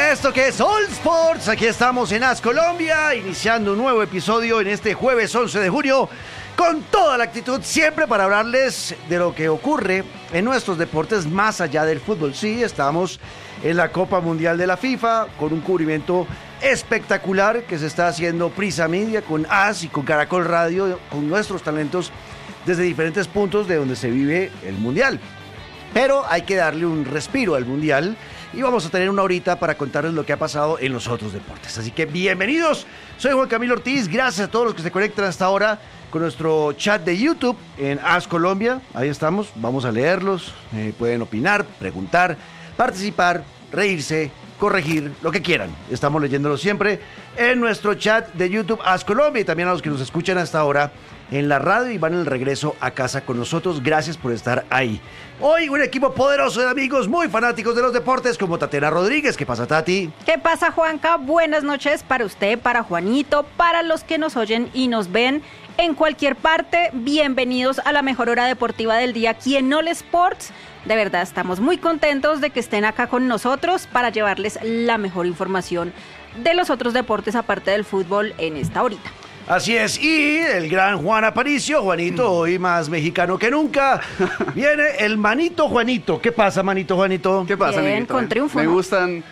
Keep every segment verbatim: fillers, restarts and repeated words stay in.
a esto que es All Sports. Aquí estamos en AS Colombia, iniciando un nuevo episodio en este jueves once de junio, con toda la actitud siempre para hablarles de lo que ocurre en nuestros deportes más allá del fútbol. Sí, estamos en la Copa Mundial de la FIFA, con un cubrimiento espectacular que se está haciendo Prisa Media, con AS y con Caracol Radio, con nuestros talentos desde diferentes puntos de donde se vive el Mundial. Pero hay que darle un respiro al Mundial y vamos a tener una horita para contarles lo que ha pasado en los otros deportes. Así que bienvenidos, soy Juan Camilo Ortiz, gracias a todos los que se conectan hasta ahora con nuestro chat de YouTube en AS Colombia. Ahí estamos, vamos a leerlos, eh, pueden opinar, preguntar, participar, reírse, corregir, lo que quieran. Estamos leyéndolo siempre en nuestro chat de YouTube AS Colombia y también a los que nos escuchan hasta ahora en la radio y van en el regreso a casa con nosotros. Gracias por estar ahí. Hoy un equipo poderoso de amigos muy fanáticos de los deportes como Tatiana Rodríguez. ¿Qué pasa, Tati? ¿Qué pasa, Juanca? Buenas noches para usted, para Juanito, para los que nos oyen y nos ven en cualquier parte. Bienvenidos a la mejor hora deportiva del día aquí en All Sports. De verdad, estamos muy contentos de que estén acá con nosotros para llevarles la mejor información de los otros deportes aparte del fútbol en esta horita. Así es, y el gran Juan Aparicio, Juanito, hoy más mexicano que nunca, viene el Manito Juanito. ¿Qué pasa, Manito Juanito? ¿Qué pasa, Bien, amiguito? con triunfo, Me ¿no? gustan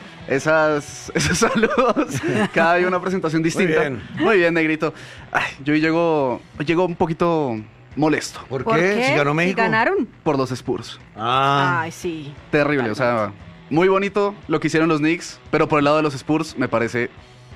esas, esos saludos, cada día una presentación distinta. Muy bien. Muy bien, negrito. Ay, yo hoy llego, hoy llego un poquito molesto ¿Por, ¿Por qué? qué? ¿Si ganó México? ¿Si ganaron? por los Spurs. Ah, Ay, sí. Terrible, o sea, muy bonito lo que hicieron los Knicks, pero por el lado de los Spurs me parece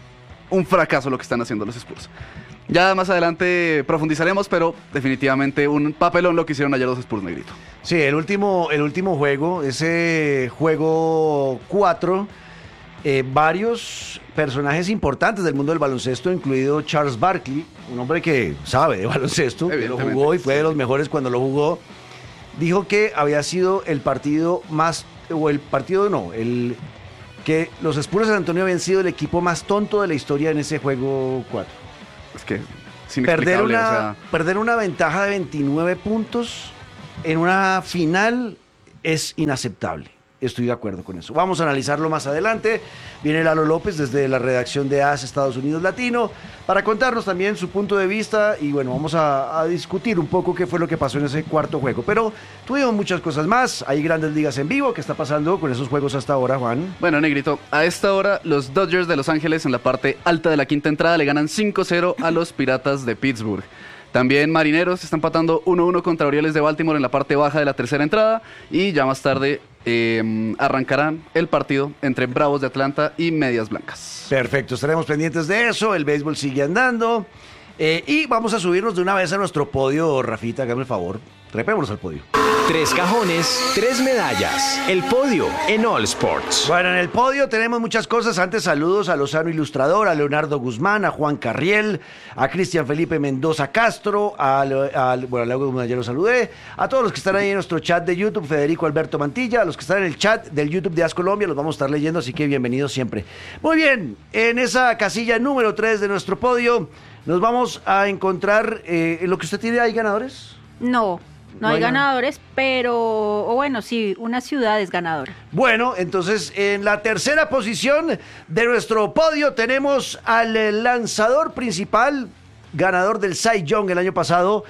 un fracaso lo que están haciendo los Spurs. Ya más adelante profundizaremos, pero definitivamente un papelón lo que hicieron ayer los Spurs, negrito. sí, el último, el último juego, ese juego cuatro, eh, varios personajes importantes del mundo del baloncesto, incluido Charles Barkley, un hombre que sabe de baloncesto, que lo Evidentemente, jugó y fue sí. de los mejores cuando lo jugó, dijo que había sido el partido más, o el partido no, el que los Spurs de San Antonio habían sido el equipo más tonto de la historia en ese juego cuatro. Es que es Perder inexplicable, una, o sea, perder una ventaja de veintinueve puntos en una final es inaceptable. Estoy de acuerdo con eso. Vamos a analizarlo más adelante. Viene Lalo López desde la redacción de AS Estados Unidos Latino para contarnos también su punto de vista y bueno, vamos a, a discutir un poco qué fue lo que pasó en ese cuarto juego. Pero tuvimos muchas cosas más. Hay grandes ligas en vivo. ¿Qué está pasando con esos juegos hasta ahora, Juan? Bueno, negrito, a esta hora los Dodgers de Los Ángeles en la parte alta de la quinta entrada le ganan cinco cero a los Piratas de Pittsburgh. También Marineros está empatando uno uno contra Orioles de Baltimore en la parte baja de la tercera entrada y ya más tarde eh, arrancarán el partido entre Bravos de Atlanta y Medias Blancas. Perfecto, estaremos pendientes de eso. El béisbol sigue andando. Eh, y vamos a subirnos de una vez a nuestro podio. Rafita, hágame el favor. Trepémonos al podio. Tres cajones, tres medallas. El podio en All Sports. Bueno, en el podio tenemos muchas cosas. Antes, saludos a Lozano Ilustrador, a Leonardo Guzmán, a Juan Carriel, a Cristian Felipe Mendoza Castro, a, a bueno, a Leo Guzmán ya lo saludé, a todos los que están ahí en nuestro chat de YouTube, Federico Alberto Mantilla, a los que están en el chat del YouTube de AS Colombia, los vamos a estar leyendo, así que bienvenidos siempre. Muy bien, en esa casilla número tres de nuestro podio, nos vamos a encontrar, eh, ¿en lo que usted tiene hay ganadores? No, No no, hay hay gan- ganadores, pero, o bueno, sí, una ciudad es ganadora. Bueno, entonces en la tercera posición de nuestro podio tenemos al eh, lanzador principal, ganador del Cy Young el año pasado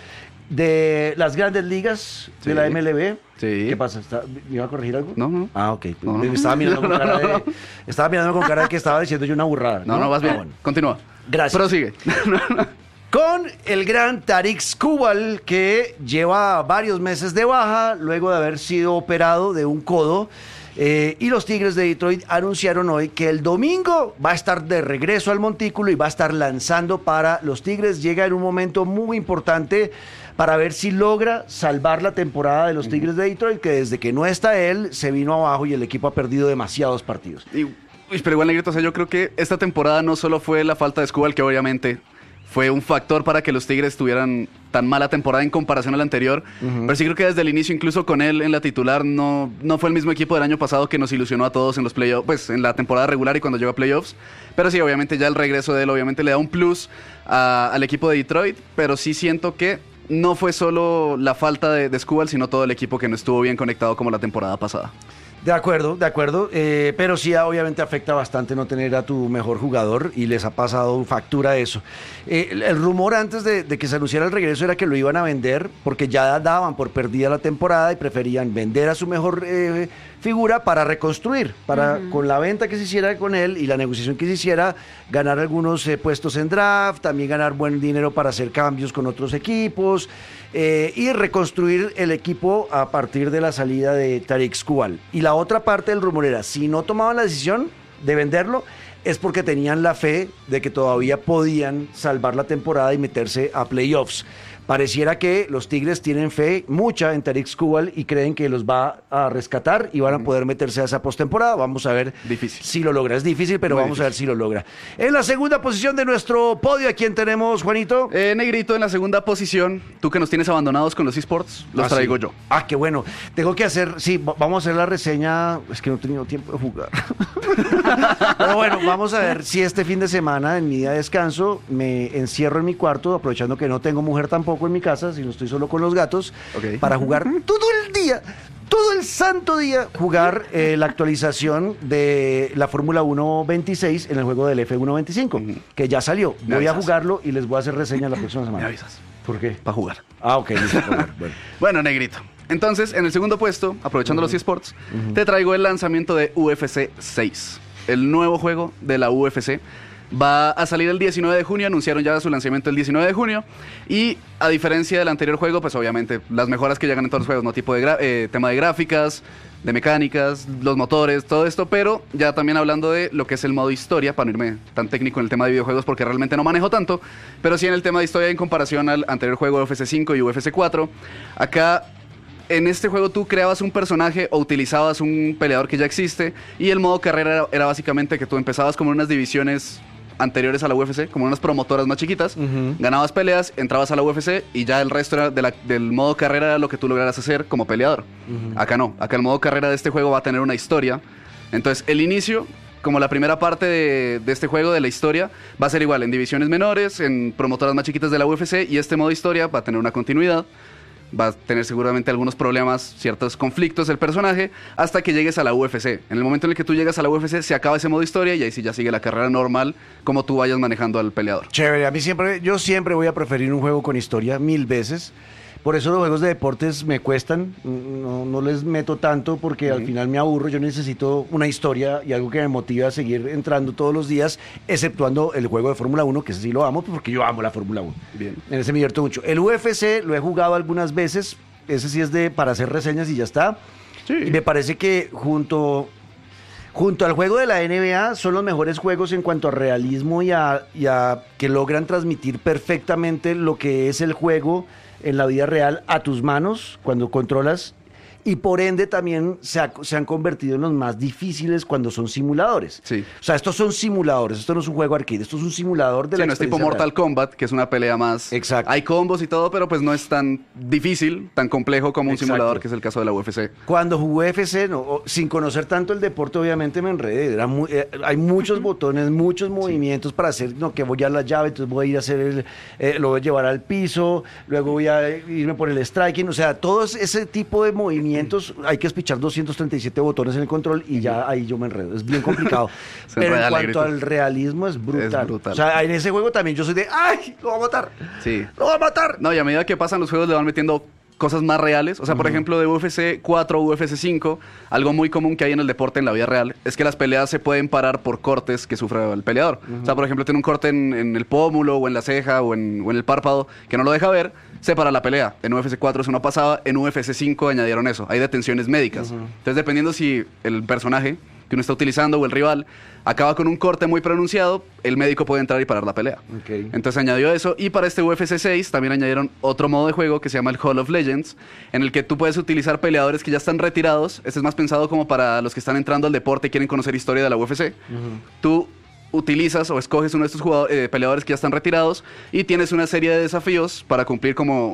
de las grandes ligas de Sí. la M L B. Sí. ¿Qué pasa? ¿Está- ¿Me iba a corregir algo? No, no. Ah, ok. No, no. Me estaba mirando con No, cara no, de, no. estaba mirando con cara de que estaba diciendo yo una burrada. No, no, vas Ah, bien. bueno. Continúa. Gracias. Prosigue. Con el gran Tarik Skubal, que lleva varios meses de baja luego de haber sido operado de un codo. Eh, y los Tigres de Detroit anunciaron hoy que el domingo va a estar de regreso al montículo y va a estar lanzando para los Tigres. Llega en un momento muy importante para ver si logra salvar la temporada de los Tigres de Detroit, que desde que no está él se vino abajo y el equipo ha perdido demasiados partidos. Y, uy, pero igual, negrito, o sea, yo creo que esta temporada no solo fue la falta de Skubal, que obviamente fue un factor para que los Tigres tuvieran tan mala temporada en comparación a la anterior, uh-huh. pero sí creo que desde el inicio, incluso con él en la titular, no, no fue el mismo equipo del año pasado que nos ilusionó a todos en los playoffs, pues en la temporada regular y cuando llegó a playoffs, pero sí, obviamente ya el regreso de él obviamente le da un plus a, al equipo de Detroit, pero sí siento que no fue solo la falta de, de Skubal, sino todo el equipo que no estuvo bien conectado como la temporada pasada. De acuerdo, de acuerdo, eh, pero sí obviamente afecta bastante no tener a tu mejor jugador y les ha pasado factura eso. Eh, el, el rumor antes de, de que se anunciara el regreso era que lo iban a vender porque ya daban por perdida la temporada y preferían vender a su mejor eh, figura para reconstruir, para uh-huh. con la venta que se hiciera con él y la negociación que se hiciera, ganar algunos eh, puestos en draft, también ganar buen dinero para hacer cambios con otros equipos. Eh, y reconstruir el equipo a partir de la salida de Tarik Skubal. Y la otra parte del rumor era, si no tomaban la decisión de venderlo, es porque tenían la fe de que todavía podían salvar la temporada y meterse a playoffs. Pareciera que los Tigres tienen fe, mucha, en Tarik Skubal y creen que los va a rescatar y van a poder meterse a esa postemporada. Vamos a ver difícil. si lo logra. Es difícil, pero Muy vamos difícil. a ver si lo logra. En la segunda posición de nuestro podio, ¿a quién tenemos, Juanito? Eh, Negrito, en la segunda posición, tú que nos tienes abandonados con los eSports, los ah, traigo sí. yo. Ah, qué bueno. Tengo que hacer, sí, vamos a hacer la reseña. Es que no he tenido tiempo de jugar. Pero bueno, vamos a ver si este fin de semana, en mi día de descanso, me encierro en mi cuarto, aprovechando que no tengo mujer tampoco en mi casa, sino estoy solo con los gatos, okay. para jugar todo el día, todo el santo día, jugar eh, la actualización de la Fórmula uno veintiséis en el juego del F uno veinticinco, uh-huh. que ya salió. Me voy avisas. a jugarlo y les voy a hacer reseña la próxima semana. Me avisas. ¿Por qué? Para jugar. Ah, ok. Listo, bueno. bueno, Negrito. Entonces, en el segundo puesto, aprovechando uh-huh. los eSports, uh-huh. te traigo el lanzamiento de U F C seis, el nuevo juego de la U F C. Va a salir el diecinueve de junio, anunciaron ya su lanzamiento el diecinueve de junio y a diferencia del anterior juego, pues obviamente las mejoras que llegan en todos los juegos, no tipo de gra- eh, tema de gráficas, de mecánicas, los motores, todo esto, pero ya también hablando de lo que es el modo historia, para no irme tan técnico en el tema de videojuegos porque realmente no manejo tanto, pero sí en el tema de historia en comparación al anterior juego de U F C cinco y U F C cuatro, acá en este juego tú creabas un personaje o utilizabas un peleador que ya existe y el modo carrera era, era básicamente que tú empezabas como en unas divisiones anteriores a la U F C, como unas promotoras más chiquitas, uh-huh. ganabas peleas, entrabas a la U F C y ya el resto era de la, del modo carrera era lo que tú lograras hacer como peleador. Uh-huh. Acá no, acá el modo carrera de este juego va a tener una historia. Entonces el inicio, como la primera parte de, de este juego, de la historia, va a ser igual en divisiones menores, en promotoras más chiquitas de la U F C y este modo historia va a tener una continuidad. Va a tener seguramente algunos problemas, ciertos conflictos el personaje, hasta que llegues a la U F C. En el momento en el que tú llegas a la U F C, se acaba ese modo historia y ahí sí ya sigue la carrera normal, como tú vayas manejando al peleador. Chévere, a mí siempre, yo siempre voy a preferir un juego con historia mil veces. Por eso los juegos de deportes me cuestan, no, no les meto tanto porque uh-huh. al final me aburro. Yo necesito una historia y algo que me motive a seguir entrando todos los días, exceptuando el juego de Fórmula uno, que ese sí lo amo porque yo amo la Fórmula uno. Bien. En ese me divierto mucho. El U F C lo he jugado algunas veces, ese sí es de para hacer reseñas y ya está. Sí. Y me parece que junto... Junto al juego de la N B A son los mejores juegos en cuanto a realismo y a, y a que logran transmitir perfectamente lo que es el juego en la vida real a tus manos cuando controlas y por ende también se, ha, se han convertido en los más difíciles cuando son simuladores. Sí. O sea, estos son simuladores, esto no es un juego arcade, esto es un simulador de sí, la no es tipo Mortal real. Kombat, que es una pelea más... Exacto. Hay combos y todo, pero pues no es tan difícil, tan complejo como un Exacto. simulador, que es el caso de la U F C. Cuando jugué U F C, no, sin conocer tanto el deporte, obviamente me enredé. Era muy, eh, hay muchos botones, muchos movimientos sí. para hacer, no, que voy a la llave, entonces voy a ir a hacer el... Eh, lo voy a llevar al piso, luego voy a irme por el striking, o sea, todo ese tipo de movimientos hay que pichar doscientos treinta y siete botones en el control y ya ahí yo me enredo. Es bien complicado. Pero en cuanto al realismo es brutal. es brutal. O sea, en ese juego también yo soy de ¡ay! ¡Lo va a matar! Sí. ¡Lo va a matar! No, y a medida que pasan los juegos le van metiendo cosas más reales. O sea, uh-huh. por ejemplo, de U F C cuatro o U F C cinco, algo muy común que hay en el deporte en la vida real es que las peleas se pueden parar por cortes que sufre el peleador. Uh-huh. O sea, por ejemplo, tiene un corte en, en el pómulo o en la ceja o en, o en el párpado que no lo deja ver, se para la pelea. En U F C cuatro eso no pasaba, en U F C cinco añadieron eso. Hay detenciones médicas. Uh-huh. Entonces, dependiendo si el personaje que uno está utilizando o el rival acaba con un corte muy pronunciado, el médico puede entrar y parar la pelea. Okay. Entonces añadió eso. Y para este U F C seis también añadieron otro modo de juego que se llama el Hall of Legends, en el que tú puedes utilizar peleadores que ya están retirados. Este es más pensado como para los que están entrando al deporte y quieren conocer historia de la U F C. Uh-huh. Tú utilizas o escoges uno de estos jugadores, eh, peleadores que ya están retirados y tienes una serie de desafíos para cumplir como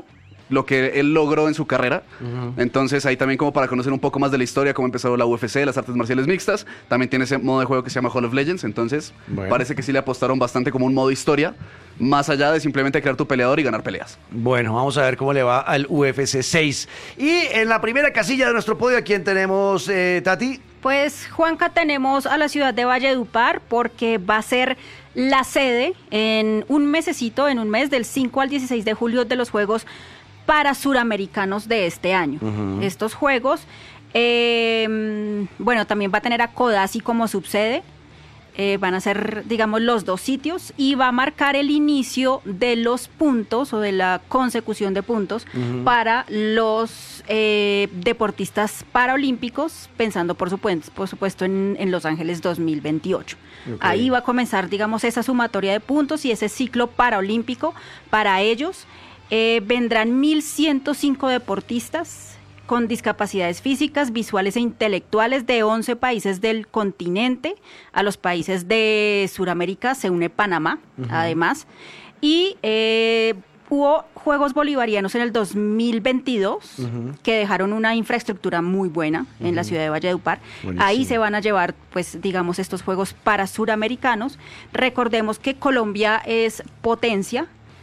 lo que él logró en su carrera. Uh-huh. Entonces ahí también como para conocer un poco más de la historia, cómo empezó la U F C, las artes marciales mixtas. También tiene ese modo de juego que se llama Hall of Legends. Entonces bueno. parece que sí le apostaron bastante como un modo historia, más allá de simplemente crear tu peleador y ganar peleas. Bueno, vamos a ver cómo le va al U F C seis. Y en la primera casilla de nuestro podio, ¿a quién tenemos, eh, Tati? Pues, Juanca, tenemos a la ciudad de Valledupar porque va a ser la sede en un mesecito, en un mes, del cinco al dieciséis de julio de los Juegos para Suramericanos de este año. Uh-huh. Estos Juegos, eh, bueno, también va a tener a Codazzi como subsede. Eh, van a ser, digamos, los dos sitios y va a marcar el inicio de los puntos o de la consecución de puntos uh-huh. para los eh, deportistas paraolímpicos, pensando por supuesto, por supuesto en, en Los Ángeles dos mil veintiocho. Okay. Ahí va a comenzar, digamos, esa sumatoria de puntos y ese ciclo paraolímpico para ellos. Eh, vendrán mil ciento cinco deportistas con discapacidades físicas, visuales e intelectuales de once países del continente. A los países de Sudamérica se une Panamá, uh-huh. además. Y eh, hubo Juegos Bolivarianos en el dos mil veintidós, uh-huh. que dejaron una infraestructura muy buena uh-huh. en la ciudad de Valledupar. Buenísimo. Ahí se van a llevar, pues, digamos, estos Juegos para Suramericanos. Recordemos que Colombia es potencia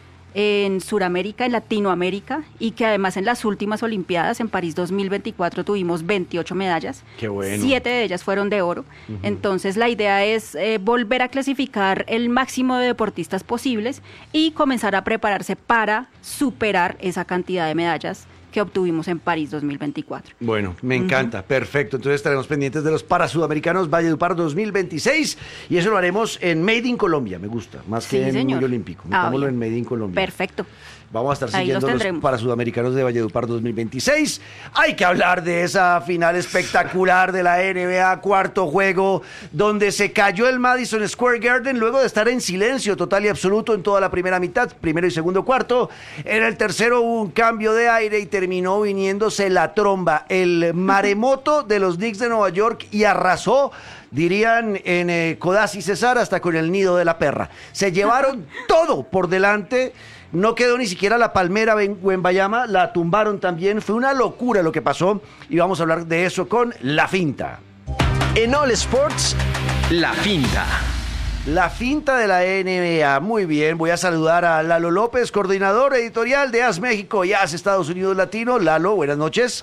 en Sudamérica, en Latinoamérica, y que además en las últimas Olimpiadas, en París dos mil veinticuatro, tuvimos veintiocho medallas. Qué bueno. Siete de ellas fueron de oro. Uh-huh. Entonces la idea es eh, volver a clasificar el máximo de deportistas posibles y comenzar a prepararse para superar esa cantidad de medallas que obtuvimos en París dos mil veinticuatro. Bueno, me encanta, uh-huh. perfecto. Entonces estaremos pendientes de los Parasudamericanos Valledupar dos mil veintiséis y eso lo haremos en Made in Colombia, me gusta, más sí, que en señor. Muy olímpico. Metámoslo ah, en Made in Colombia. Perfecto. Vamos a estar siguiendo los, los Parasudamericanos de Valledupar dos mil veintiséis. Hay que hablar de esa final espectacular de la N B A, cuarto juego, donde se cayó el Madison Square Garden luego de estar en silencio total y absoluto en toda la primera mitad, primero y segundo cuarto. En el tercero hubo un cambio de aire y terminó viniéndose la tromba, el maremoto de los Knicks de Nueva York, y arrasó, dirían en eh, Codazzi César, hasta con el nido de la perra. Se llevaron todo por delante. No quedó ni siquiera la palmera Wembayama, la tumbaron también. Fue una locura lo que pasó y vamos a hablar de eso con La Finta. En All Sports, La Finta. La Finta de la N B A. Muy bien, voy a saludar a Lalo López, coordinador editorial de A S México y A S Estados Unidos Latino. Lalo, buenas noches.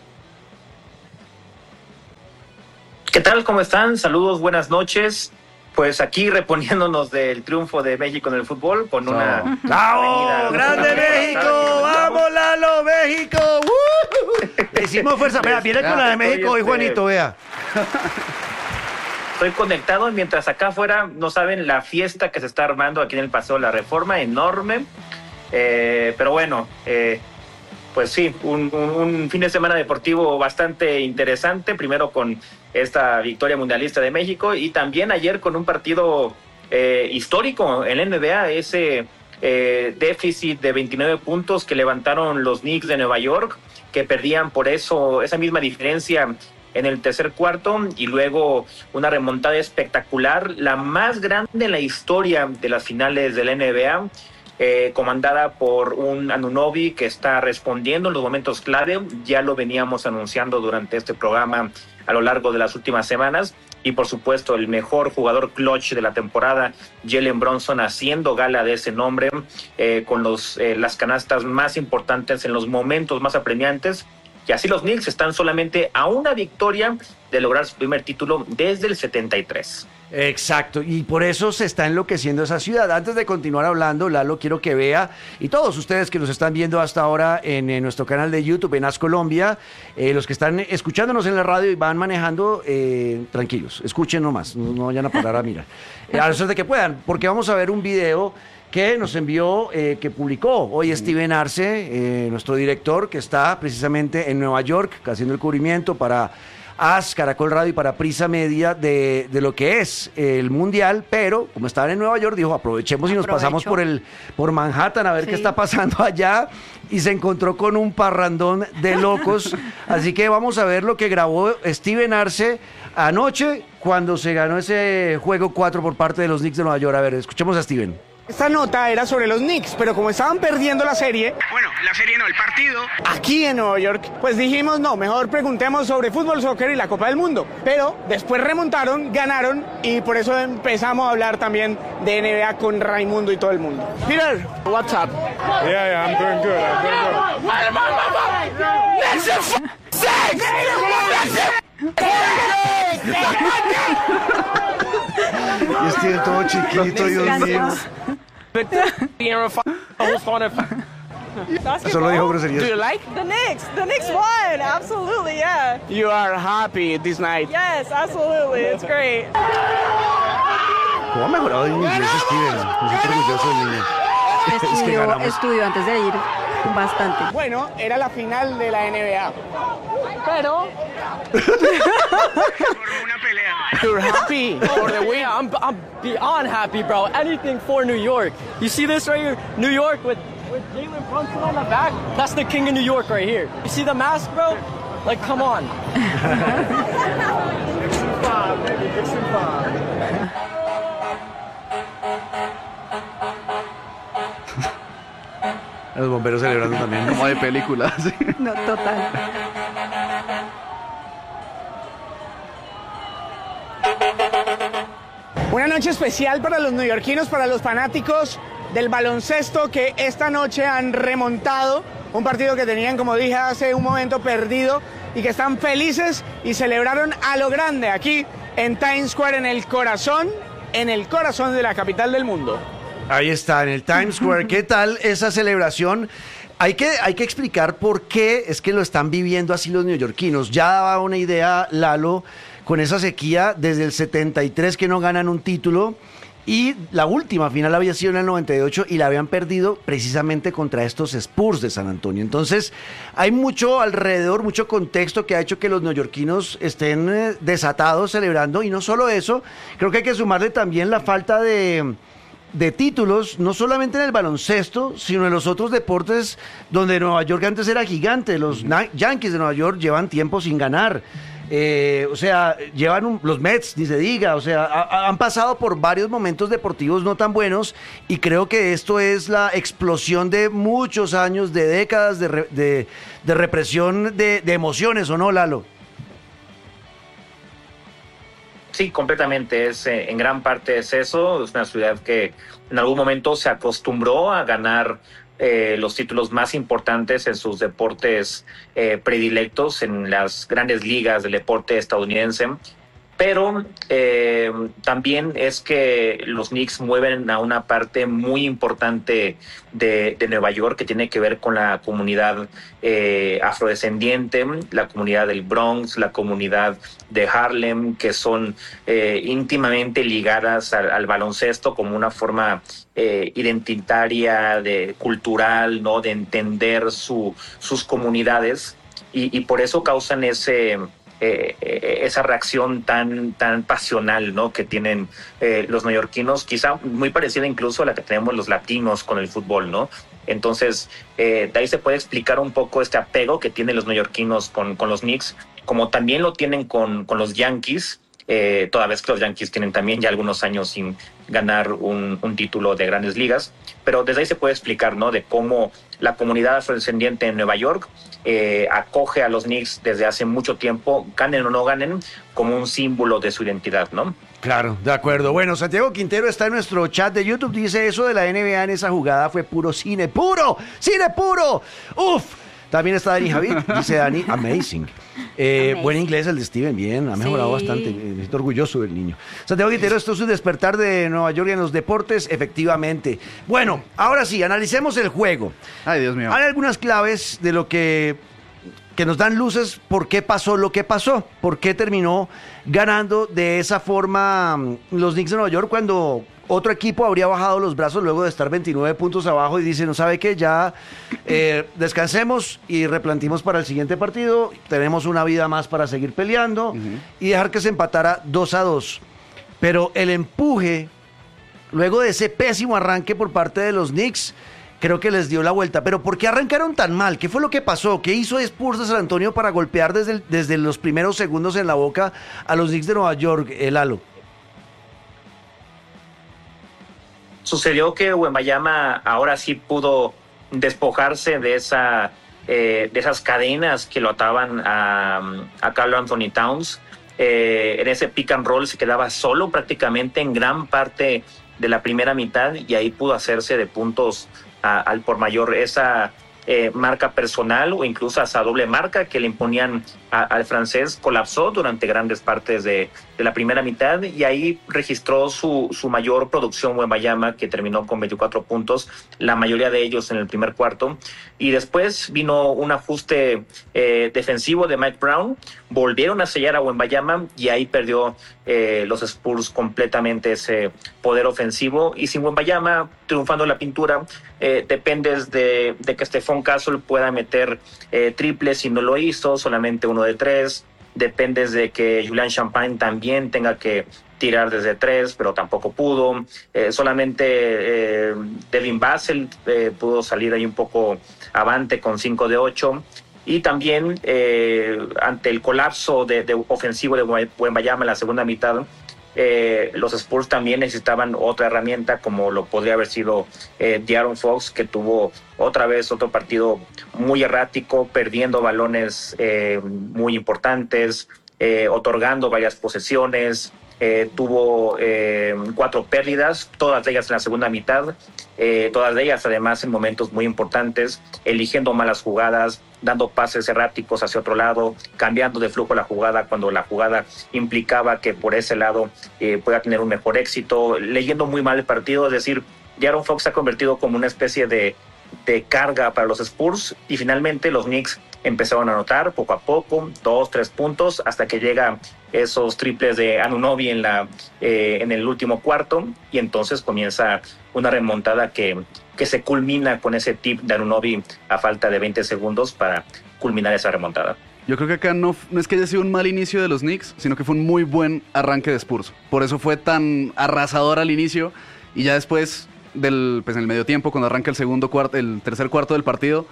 ¿Qué tal? ¿Cómo están? Saludos, buenas noches. Pues aquí reponiéndonos del triunfo de México en el fútbol con no. una... ¡Bravo! ¡Grande México! ¡Vamos, Lalo, México! ¡Uh! Le hicimos fuerza. Vea, viene con la de México hoy, Juanito, vea. Estoy conectado, mientras acá afuera, no saben la fiesta que se está armando aquí en el Paseo de la Reforma, enorme. Eh, pero bueno, eh, pues sí, un, un, un fin de semana deportivo bastante interesante. Primero con esta victoria mundialista de México y también ayer con un partido eh, histórico en la N B A, ese eh, déficit de veintinueve puntos que levantaron los Knicks de Nueva York, que perdían por eso esa misma diferencia en el tercer cuarto, y luego una remontada espectacular, la más grande en la historia de las finales de la N B A. Eh, comandada por un Anunoby que está respondiendo en los momentos clave. Ya lo veníamos anunciando durante este programa a lo largo de las últimas semanas. Y por supuesto el mejor jugador clutch de la temporada, Jalen Brunson, haciendo gala de ese nombre, eh, con los, eh, las canastas más importantes en los momentos más apremiantes. Y así los Knicks están solamente a una victoria de lograr su primer título desde el setenta y tres. Exacto, y por eso se está enloqueciendo esa ciudad. Antes de continuar hablando, Lalo, quiero que vea, y todos ustedes que nos están viendo hasta ahora en, en nuestro canal de YouTube, en A S Colombia, eh, los que están escuchándonos en la radio y van manejando, eh, tranquilos, escuchen nomás, no, no vayan a parar a mirar. Eh, a eso de que puedan, porque vamos a ver un video que nos envió, eh, que publicó hoy Steven Arce, eh, nuestro director, que está precisamente en Nueva York, haciendo el cubrimiento para A S, Caracol Radio y para Prisa Media de, de lo que es el Mundial, pero como estaban en Nueva York, dijo, aprovechemos y nos Aprovecho. pasamos por el por Manhattan a ver Sí. qué está pasando allá, y se encontró con un parrandón de locos. Así que vamos a ver lo que grabó Steven Arce anoche cuando se ganó ese juego cuatro por parte de los Knicks de Nueva York. A ver, escuchemos a Steven. Esta nota era sobre los Knicks, pero como estaban perdiendo la serie, bueno, la serie no, el partido, aquí en Nueva York, pues dijimos, no, mejor preguntemos sobre fútbol, soccer y la Copa del Mundo. Pero después remontaron, ganaron, y por eso empezamos a hablar también de N B A con Raimundo y todo el mundo. Peter, what's up? Yeah, yeah, I'm doing good, I'm doing Y este todo chiquito, Dios mío. Eso lo dijo groserías. Do you like? The Knicks. The Knicks won. Absolutely, yeah. You are happy this night. Yes, absolutely. It's great. ¿Cómo ha mejorado en inglés Steven? Me siento orgulloso del niño. Es que Estudió, ganamos. estudió antes de ir bastante. Bueno, era la final de la N B A. Pero Una pelea. You're happy for the win. Yeah, I'm, I'm beyond happy, bro. Anything for New York. You see this right here? New York with, with Jalen Brunson on the back? That's the king of New York right here. You see the mask, bro? Like, come on. Los bomberos celebrando también. Como de película, sí. No, total. Una noche especial para los neoyorquinos, para los fanáticos del baloncesto que esta noche han remontado un partido que tenían, como dije hace un momento, perdido, y que están felices y celebraron a lo grande aquí en Times Square, en el corazón, en el corazón de la capital del mundo. Ahí está, en el Times Square. ¿Qué tal esa celebración? Hay que, hay que explicar por qué es que lo están viviendo así los neoyorquinos. Ya daba una idea Lalo con esa sequía desde el setenta y tres que no ganan un título, y la última final había sido en el noventa y ocho y la habían perdido precisamente contra estos Spurs de San Antonio. Entonces hay mucho alrededor, mucho contexto que ha hecho que los neoyorquinos estén eh, desatados celebrando, y no solo eso, creo que hay que sumarle también la falta de... de títulos, no solamente en el baloncesto, sino en los otros deportes donde Nueva York antes era gigante. Los uh-huh. Yankees de Nueva York llevan tiempo sin ganar. Eh, o sea, llevan un, los Mets, ni se diga, o sea, ha, han pasado por varios momentos deportivos no tan buenos, y creo que esto es la explosión de muchos años, de décadas de, re, de, de represión de, de emociones, ¿o no, Lalo? Sí, completamente. Es, eh, en gran parte es eso. Es una ciudad que en algún momento se acostumbró a ganar eh, los títulos más importantes en sus deportes eh, predilectos, en las grandes ligas del deporte estadounidense. Pero eh, también es que los Knicks mueven a una parte muy importante de, de Nueva York, que tiene que ver con la comunidad eh, afrodescendiente, la comunidad del Bronx, la comunidad de Harlem, que son eh, íntimamente ligadas al, al baloncesto como una forma eh, identitaria, de, cultural, ¿no? De entender su, sus comunidades, y, y por eso causan ese... Eh, eh, esa reacción tan tan pasional, ¿no? que tienen eh, los neoyorquinos, quizá muy parecida incluso a la que tenemos los latinos con el fútbol, ¿no? Entonces, eh, de ahí se puede explicar un poco este apego que tienen los neoyorquinos con, con los Knicks, como también lo tienen con, con los Yankees, eh, toda vez que los Yankees tienen también ya algunos años sin ganar un, un título de grandes ligas, pero desde ahí se puede explicar, ¿no? de cómo la comunidad afrodescendiente en Nueva York eh, acoge a los Knicks desde hace mucho tiempo, ganen o no ganen, como un símbolo de su identidad, ¿no? Claro, de acuerdo. Bueno, Santiago Quintero está en nuestro chat de YouTube, dice: eso de la N B A en esa jugada fue puro cine, puro, cine puro, uf. También está Dani Javid, dice Dani, amazing. Eh, amazing. Buen inglés el de Steven, bien, ha mejorado Sí. bastante, me siento orgulloso del niño. Santiago Quintero, esto es un despertar de Nueva York en los deportes, efectivamente. Bueno, ahora sí, analicemos el juego. Ay, Dios mío. Hay algunas claves de lo que, que nos dan luces por qué pasó lo que pasó, por qué terminó ganando de esa forma mm, los Knicks de Nueva York, cuando otro equipo habría bajado los brazos luego de estar veintinueve puntos abajo y dice: no sabe qué, ya eh, descansemos y replantimos para el siguiente partido, tenemos una vida más para seguir peleando, uh-huh. y dejar que se empatara dos a dos. Pero el empuje, luego de ese pésimo arranque por parte de los Knicks, creo que les dio la vuelta. Pero ¿por qué arrancaron tan mal? ¿Qué fue lo que pasó? ¿Qué hizo Spurs de San Antonio para golpear desde, el, desde los primeros segundos en la boca a los Knicks de Nueva York, el Lalo? sucedió que Wembanyama ahora sí pudo despojarse de esa eh, de esas cadenas que lo ataban a, a Karl Anthony Towns. Eh, en ese pick and roll se quedaba solo prácticamente en gran parte de la primera mitad y ahí pudo hacerse de puntos a, al por mayor. Esa eh, marca personal o incluso esa doble marca que le imponían a, al francés colapsó durante grandes partes de, de la primera mitad y ahí registró su, su mayor producción Wembanyama, que terminó con veinticuatro puntos, la mayoría de ellos en el primer cuarto. Y después vino un ajuste eh, defensivo de Mike Brown, volvieron a sellar a Wembanyama y ahí perdió eh, los Spurs completamente ese poder ofensivo. Y sin Wembanyama triunfando en la pintura, eh, dependes de, de que Stephon Castle pueda meter eh, triples y no lo hizo, solamente uno de tres. Dependes de que Julian Champagne también tenga que tirar desde tres, pero tampoco pudo. Eh, solamente eh, Devin Vassell eh, pudo salir ahí un poco avante con cinco de ocho. Y también eh, ante el colapso de, de ofensivo de Wembanyama en la segunda mitad, eh, los Spurs también necesitaban otra herramienta, como lo podría haber sido eh, De'Aaron Fox, que tuvo otra vez otro partido muy errático, perdiendo balones eh, muy importantes, eh, otorgando varias posesiones. Eh, tuvo eh, cuatro pérdidas, todas ellas en la segunda mitad, eh, todas ellas además en momentos muy importantes, eligiendo malas jugadas, dando pases erráticos hacia otro lado, cambiando de flujo la jugada cuando la jugada implicaba que por ese lado eh, pueda tener un mejor éxito, leyendo muy mal el partido. Es decir, De'Aaron Fox se ha convertido como una especie de, de carga para los Spurs y finalmente los Knicks empezaron a anotar poco a poco, dos, tres puntos, hasta que llega esos triples de Anunoby en, la, eh, en el último cuarto y entonces comienza una remontada que, que se culmina con ese tip de Anunoby a falta de veinte segundos para culminar esa remontada. Yo creo que acá no, no es que haya sido un mal inicio de los Knicks, sino que fue un muy buen arranque de Spurs. Por eso fue tan arrasador al inicio y ya después del, pues en el medio tiempo, cuando arranca el segundo cuarto, el tercer cuarto del partido,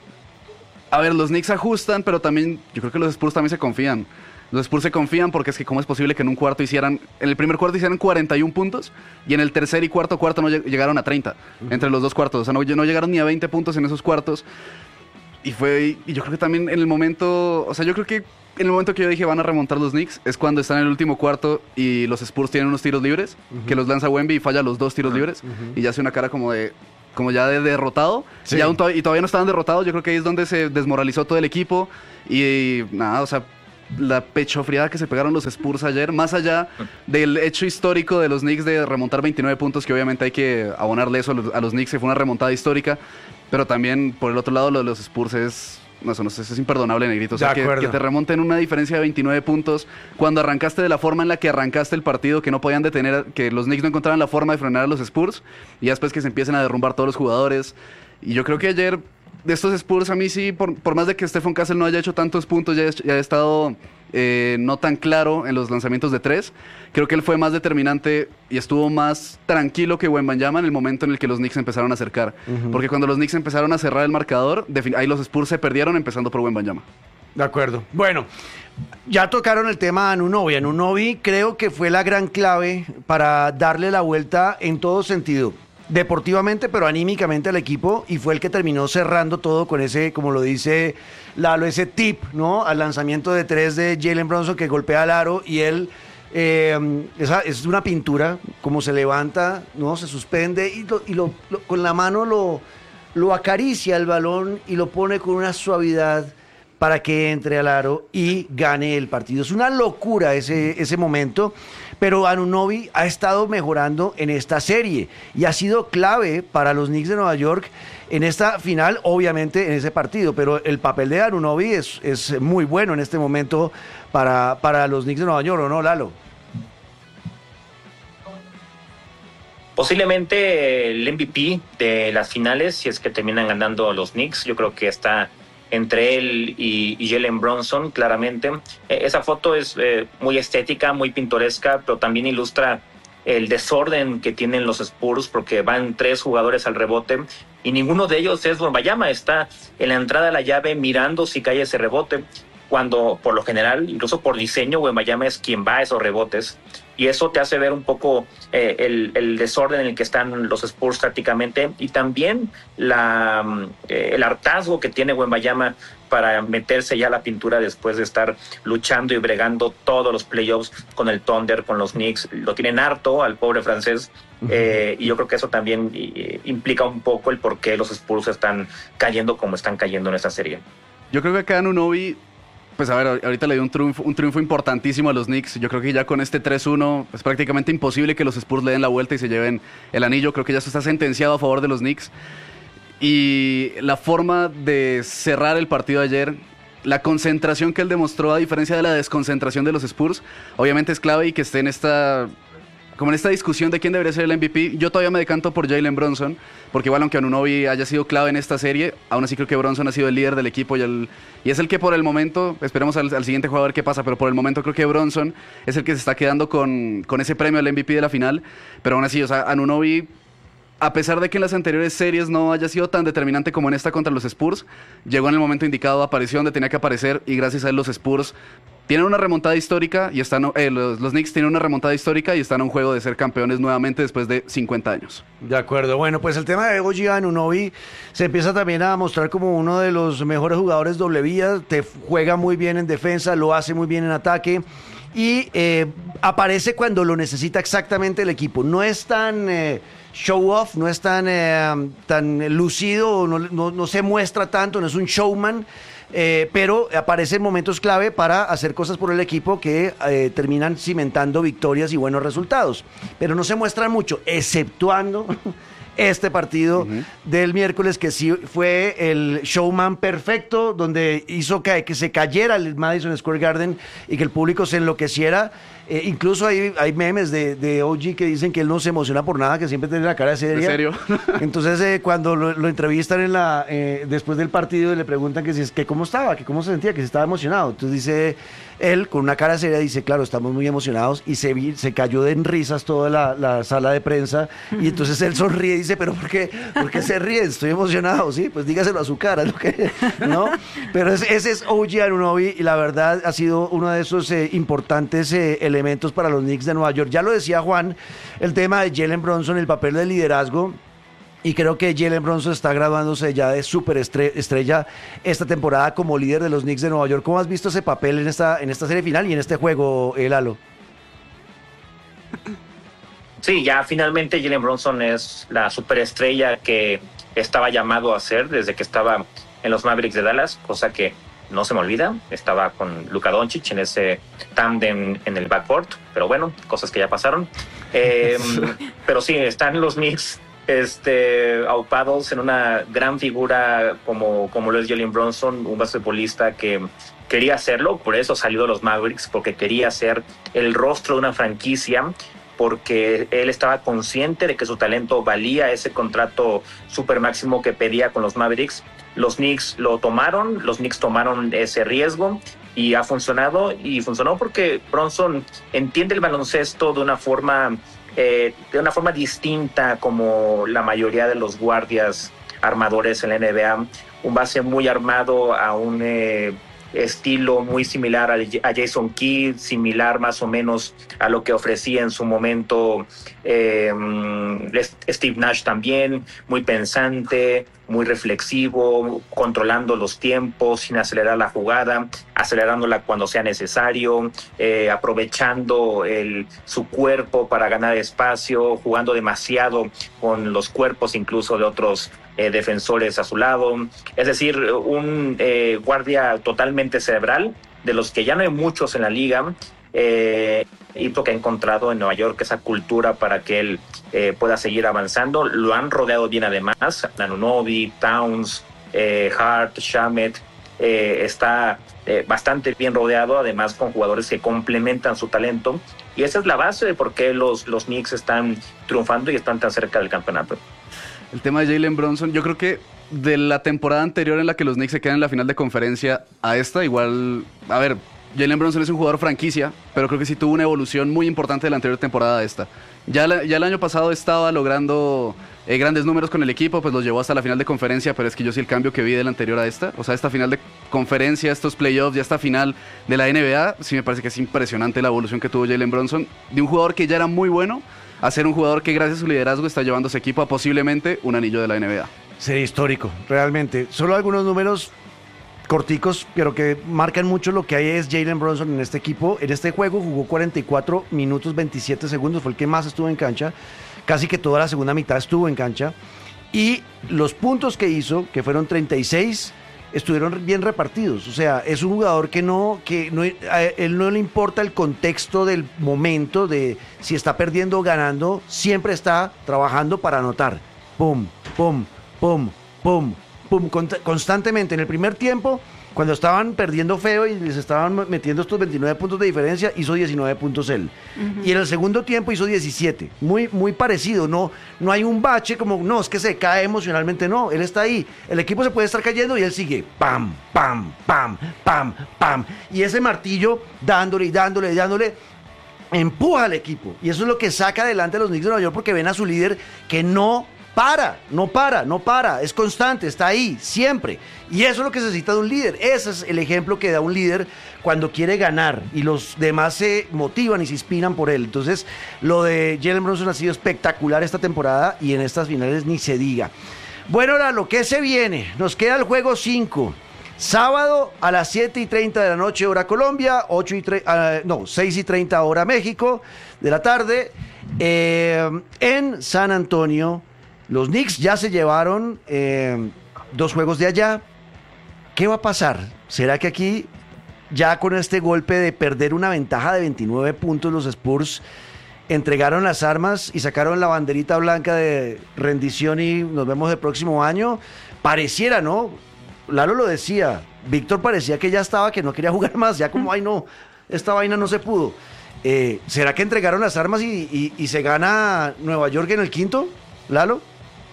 a ver, los Knicks ajustan, pero también yo creo que los Spurs también se confían. Los Spurs se confían porque es que cómo es posible que en un cuarto hicieran, en el primer cuarto hicieran cuarenta y uno puntos y en el tercer y cuarto cuarto no llegaron a treinta, uh-huh. Entre los dos cuartos, o sea, no, no llegaron ni a veinte puntos en esos cuartos. Y fue, y yo creo que también en el momento, o sea, yo creo que en el momento que yo dije van a remontar los Knicks es cuando están en el último cuarto y los Spurs tienen unos tiros libres, uh-huh. que los lanza Wemby y falla los dos tiros uh-huh. libres, uh-huh. y ya hace una cara como de... como ya de derrotado, sí. y, aún to- y todavía no estaban derrotados. Yo creo que ahí es donde se desmoralizó todo el equipo y, y nada, o sea, la pechofriada que se pegaron los Spurs ayer, más allá del hecho histórico de los Knicks de remontar veintinueve puntos, que obviamente hay que abonarle eso a los, a los Knicks, que fue una remontada histórica, pero también por el otro lado lo de los Spurs es... No, eso no sé, eso es imperdonable, Negrito. O sea, que, que te remonten una diferencia de veintinueve puntos cuando arrancaste de la forma en la que arrancaste el partido, que no podían detener, que los Knicks no encontraban la forma de frenar a los Spurs, y después que se empiecen a derrumbar todos los jugadores. Y yo creo que ayer, de estos Spurs, a mí sí, por, por más de que Stephon Castle no haya hecho tantos puntos, ya, ya ha estado eh, no tan claro en los lanzamientos de tres. Creo que él fue más determinante y estuvo más tranquilo que Wembanyama en el momento en el que los Knicks empezaron a acercar. Uh-huh. Porque cuando los Knicks empezaron a cerrar el marcador, ahí los Spurs se perdieron empezando por Wembanyama. De acuerdo. Bueno, ya tocaron el tema de Anunoby. Anunoby creo que fue la gran clave para darle la vuelta en todo sentido. Deportivamente, pero anímicamente al equipo, y fue el que terminó cerrando todo con ese, como lo dice Lalo, ese tip, ¿no? Al lanzamiento de tres de Jalen Brunson que golpea al aro y él... Eh, esa es una pintura, como se levanta, no se suspende y, lo, y lo, lo, con la mano lo, lo acaricia el balón y lo pone con una suavidad para que entre al aro y gane el partido. Es una locura ese, ese momento, pero Anunoby ha estado mejorando en esta serie y ha sido clave para los Knicks de Nueva York en esta final, obviamente en ese partido, pero el papel de Anunoby es, es muy bueno en este momento para, para los Knicks de Nueva York, ¿o no, Lalo? Posiblemente el M V P de las finales, si es que terminan ganando los Knicks. Yo creo que está entre él y, y Jalen Brunson, claramente. Eh, esa foto es eh, muy estética, muy pintoresca, pero también ilustra el desorden que tienen los Spurs, porque van tres jugadores al rebote y ninguno de ellos es Wembanyama. Está en la entrada de la llave mirando si cae ese rebote. cuando por lo general, incluso por diseño, Wembanyama es quien va a esos rebotes, y eso te hace ver un poco eh, el, el desorden en el que están los Spurs tácticamente, y también la, eh, el hartazgo que tiene Wembanyama para meterse ya a la pintura después de estar luchando y bregando todos los playoffs con el Thunder, con los Knicks. Lo tienen harto al pobre francés, uh-huh. eh, y yo creo que eso también eh, implica un poco el por qué los Spurs están cayendo como están cayendo en esta serie. Yo creo que acá Anunoby, pues a ver, ahorita le dio un triunfo, un triunfo importantísimo a los Knicks. Yo creo que ya con este tres uno es prácticamente imposible que los Spurs le den la vuelta y se lleven el anillo. Creo que ya esto está sentenciado a favor de los Knicks. Y la forma de cerrar el partido de ayer, la concentración que él demostró a diferencia de la desconcentración de los Spurs, obviamente es clave, y que esté en esta... como en esta discusión de quién debería ser el M V P. Yo todavía me decanto por Jalen Brunson, porque igual aunque Anunoby haya sido clave en esta serie, aún así creo que Brunson ha sido el líder del equipo y, el, y es el que por el momento, esperemos al, al siguiente juego a ver qué pasa, pero por el momento creo que Brunson es el que se está quedando con, con ese premio al M V P de la final. Pero aún así, o sea, Anunoby, a pesar de que en las anteriores series no haya sido tan determinante como en esta contra los Spurs, llegó en el momento indicado, apareció donde tenía que aparecer, y gracias a él los Spurs tienen una remontada histórica y están, eh, los, los Knicks tienen una remontada histórica y están a un juego de ser campeones nuevamente después de cincuenta años. De acuerdo. Bueno, pues el tema de O G Anunoby se empieza también a mostrar como uno de los mejores jugadores doble vía. Te juega muy bien en defensa, lo hace muy bien en ataque y eh, aparece cuando lo necesita exactamente el equipo. No es tan eh, show off, no es tan, eh, tan lucido, no, no, no se muestra tanto, no es un showman. Eh, pero aparece en momentos clave para hacer cosas por el equipo que eh, terminan cimentando victorias y buenos resultados, pero no se muestran mucho, exceptuando este partido uh-huh. del miércoles, que sí fue el showman perfecto, donde hizo que, que se cayera el Madison Square Garden y que el público se enloqueciera. Eh, incluso hay, hay memes de, de O G que dicen que él no se emociona por nada, que siempre tiene la cara seria. ¿En serio? Entonces eh, cuando lo, lo entrevistan en la eh, después del partido y le preguntan que, si, que cómo estaba, que cómo se sentía, que si estaba emocionado. Entonces dice él con una cara seria, dice, claro, estamos muy emocionados, y se, vi, se cayó de en risas toda la, la sala de prensa, y entonces él sonríe y dice, pero ¿por qué, ¿por qué se ríe? Estoy emocionado, sí, pues dígaselo a su cara, ¿no? ¿No? Pero es, ese es O G Anunoby, y la verdad ha sido uno de esos eh, importantes eh, elementos para los Knicks de Nueva York. Ya lo decía Juan, el tema de Jalen Brunson, el papel de liderazgo, y creo que Jalen Brunson está graduándose ya de superestrella esta temporada como líder de los Knicks de Nueva York. ¿Cómo has visto ese papel en esta, en esta serie final y en este juego, Lalo? Sí, ya finalmente Jalen Brunson es la superestrella que estaba llamado a ser desde que estaba en los Mavericks de Dallas, cosa que no se me olvida. Estaba con Luka Doncic en ese tándem en el backcourt, pero bueno, cosas que ya pasaron. Eh, pero sí, están los Knicks este, aupados en una gran figura como, como lo es Jalen Brunson, un basquetbolista que quería hacerlo, por eso salió de los Mavericks, porque quería ser el rostro de una franquicia, porque él estaba consciente de que su talento valía ese contrato super máximo que pedía con los Mavericks. Los Knicks lo tomaron, los Knicks tomaron ese riesgo y ha funcionado, y funcionó porque Brunson entiende el baloncesto de una forma eh, de una forma distinta como la mayoría de los guardias armadores en la N B A, un base muy armado a un eh, estilo muy similar a Jason Kidd, similar más o menos a lo que ofrecía en su momento eh, Steve Nash también, muy pensante, muy reflexivo, controlando los tiempos sin acelerar la jugada, acelerándola cuando sea necesario, eh, aprovechando el, su cuerpo para ganar espacio, jugando demasiado con los cuerpos incluso de otros eh, defensores a su lado. Es decir, un eh, guardia totalmente cerebral, de los que ya no hay muchos en la liga, eh, y lo que ha encontrado en Nueva York, esa cultura para que él eh, pueda seguir avanzando. Lo han rodeado bien además, Anunoby, Towns, eh, Hart, Shamet, eh, está eh, bastante bien rodeado, además con jugadores que complementan su talento, y esa es la base de por qué los, los Knicks están triunfando y están tan cerca del campeonato. El tema de Jalen Brunson, yo creo que de la temporada anterior en la que los Knicks se quedan en la final de conferencia a esta, igual, a ver, Jalen Brunson es un jugador franquicia, pero creo que sí tuvo una evolución muy importante de la anterior temporada a esta. Ya, la, ya el año pasado estaba logrando eh, grandes números con el equipo, pues los llevó hasta la final de conferencia, pero es que yo sí el cambio que vi de la anterior a esta, o sea, esta final de conferencia, estos playoffs, ya esta final de la N B A, sí me parece que es impresionante la evolución que tuvo Jalen Brunson, de un jugador que ya era muy bueno, a ser un jugador que gracias a su liderazgo está llevando a su equipo a posiblemente un anillo de la N B A. Sería histórico, realmente. Solo algunos números corticos, pero que marcan mucho lo que hay es Jalen Brunson en este equipo. En este juego jugó cuarenta y cuatro minutos veintisiete segundos, fue el que más estuvo en cancha. Casi que toda la segunda mitad estuvo en cancha. Y los puntos que hizo, que fueron treinta y seis, estuvieron bien repartidos. O sea, es un jugador que no, que no, a él no le importa el contexto del momento de si está perdiendo o ganando, siempre está trabajando para anotar. Pum, pum, pum, pum, pum, constantemente. En el primer tiempo, cuando estaban perdiendo feo y les estaban metiendo estos veintinueve puntos de diferencia, hizo diecinueve puntos él. Uh-huh. Y en el segundo tiempo hizo diecisiete. Muy, muy parecido. No, no hay un bache como, no, es que se cae emocionalmente. No, él está ahí. El equipo se puede estar cayendo y él sigue. Pam, pam, pam, pam, pam. Y ese martillo dándole y dándole y dándole empuja al equipo. Y eso es lo que saca adelante a los Knicks de Nueva York, porque ven a su líder que no para, no para, no para, es constante, está ahí, siempre. Y eso es lo que se necesita de un líder. Ese es el ejemplo que da un líder cuando quiere ganar y los demás se motivan y se inspiran por él. Entonces, lo de Jalen Brunson ha sido espectacular esta temporada y en estas finales ni se diga. Bueno, ahora lo que se viene, nos queda el juego cinco. Sábado a las siete y treinta de la noche, hora Colombia, ocho y tre- uh, no, seis y treinta hora México, de la tarde, eh, en San Antonio. Los Knicks ya se llevaron eh, dos juegos de allá. ¿Qué va a pasar? ¿Será que aquí, ya con este golpe de perder una ventaja de veintinueve puntos, los Spurs entregaron las armas y sacaron la banderita blanca de rendición y nos vemos el próximo año? Pareciera, ¿no? Lalo lo decía, Víctor parecía que ya estaba, que no quería jugar más, ya como, ay no, esta vaina no se pudo. Eh, ¿Será que entregaron las armas y, y, y se gana Nueva York en el quinto, Lalo?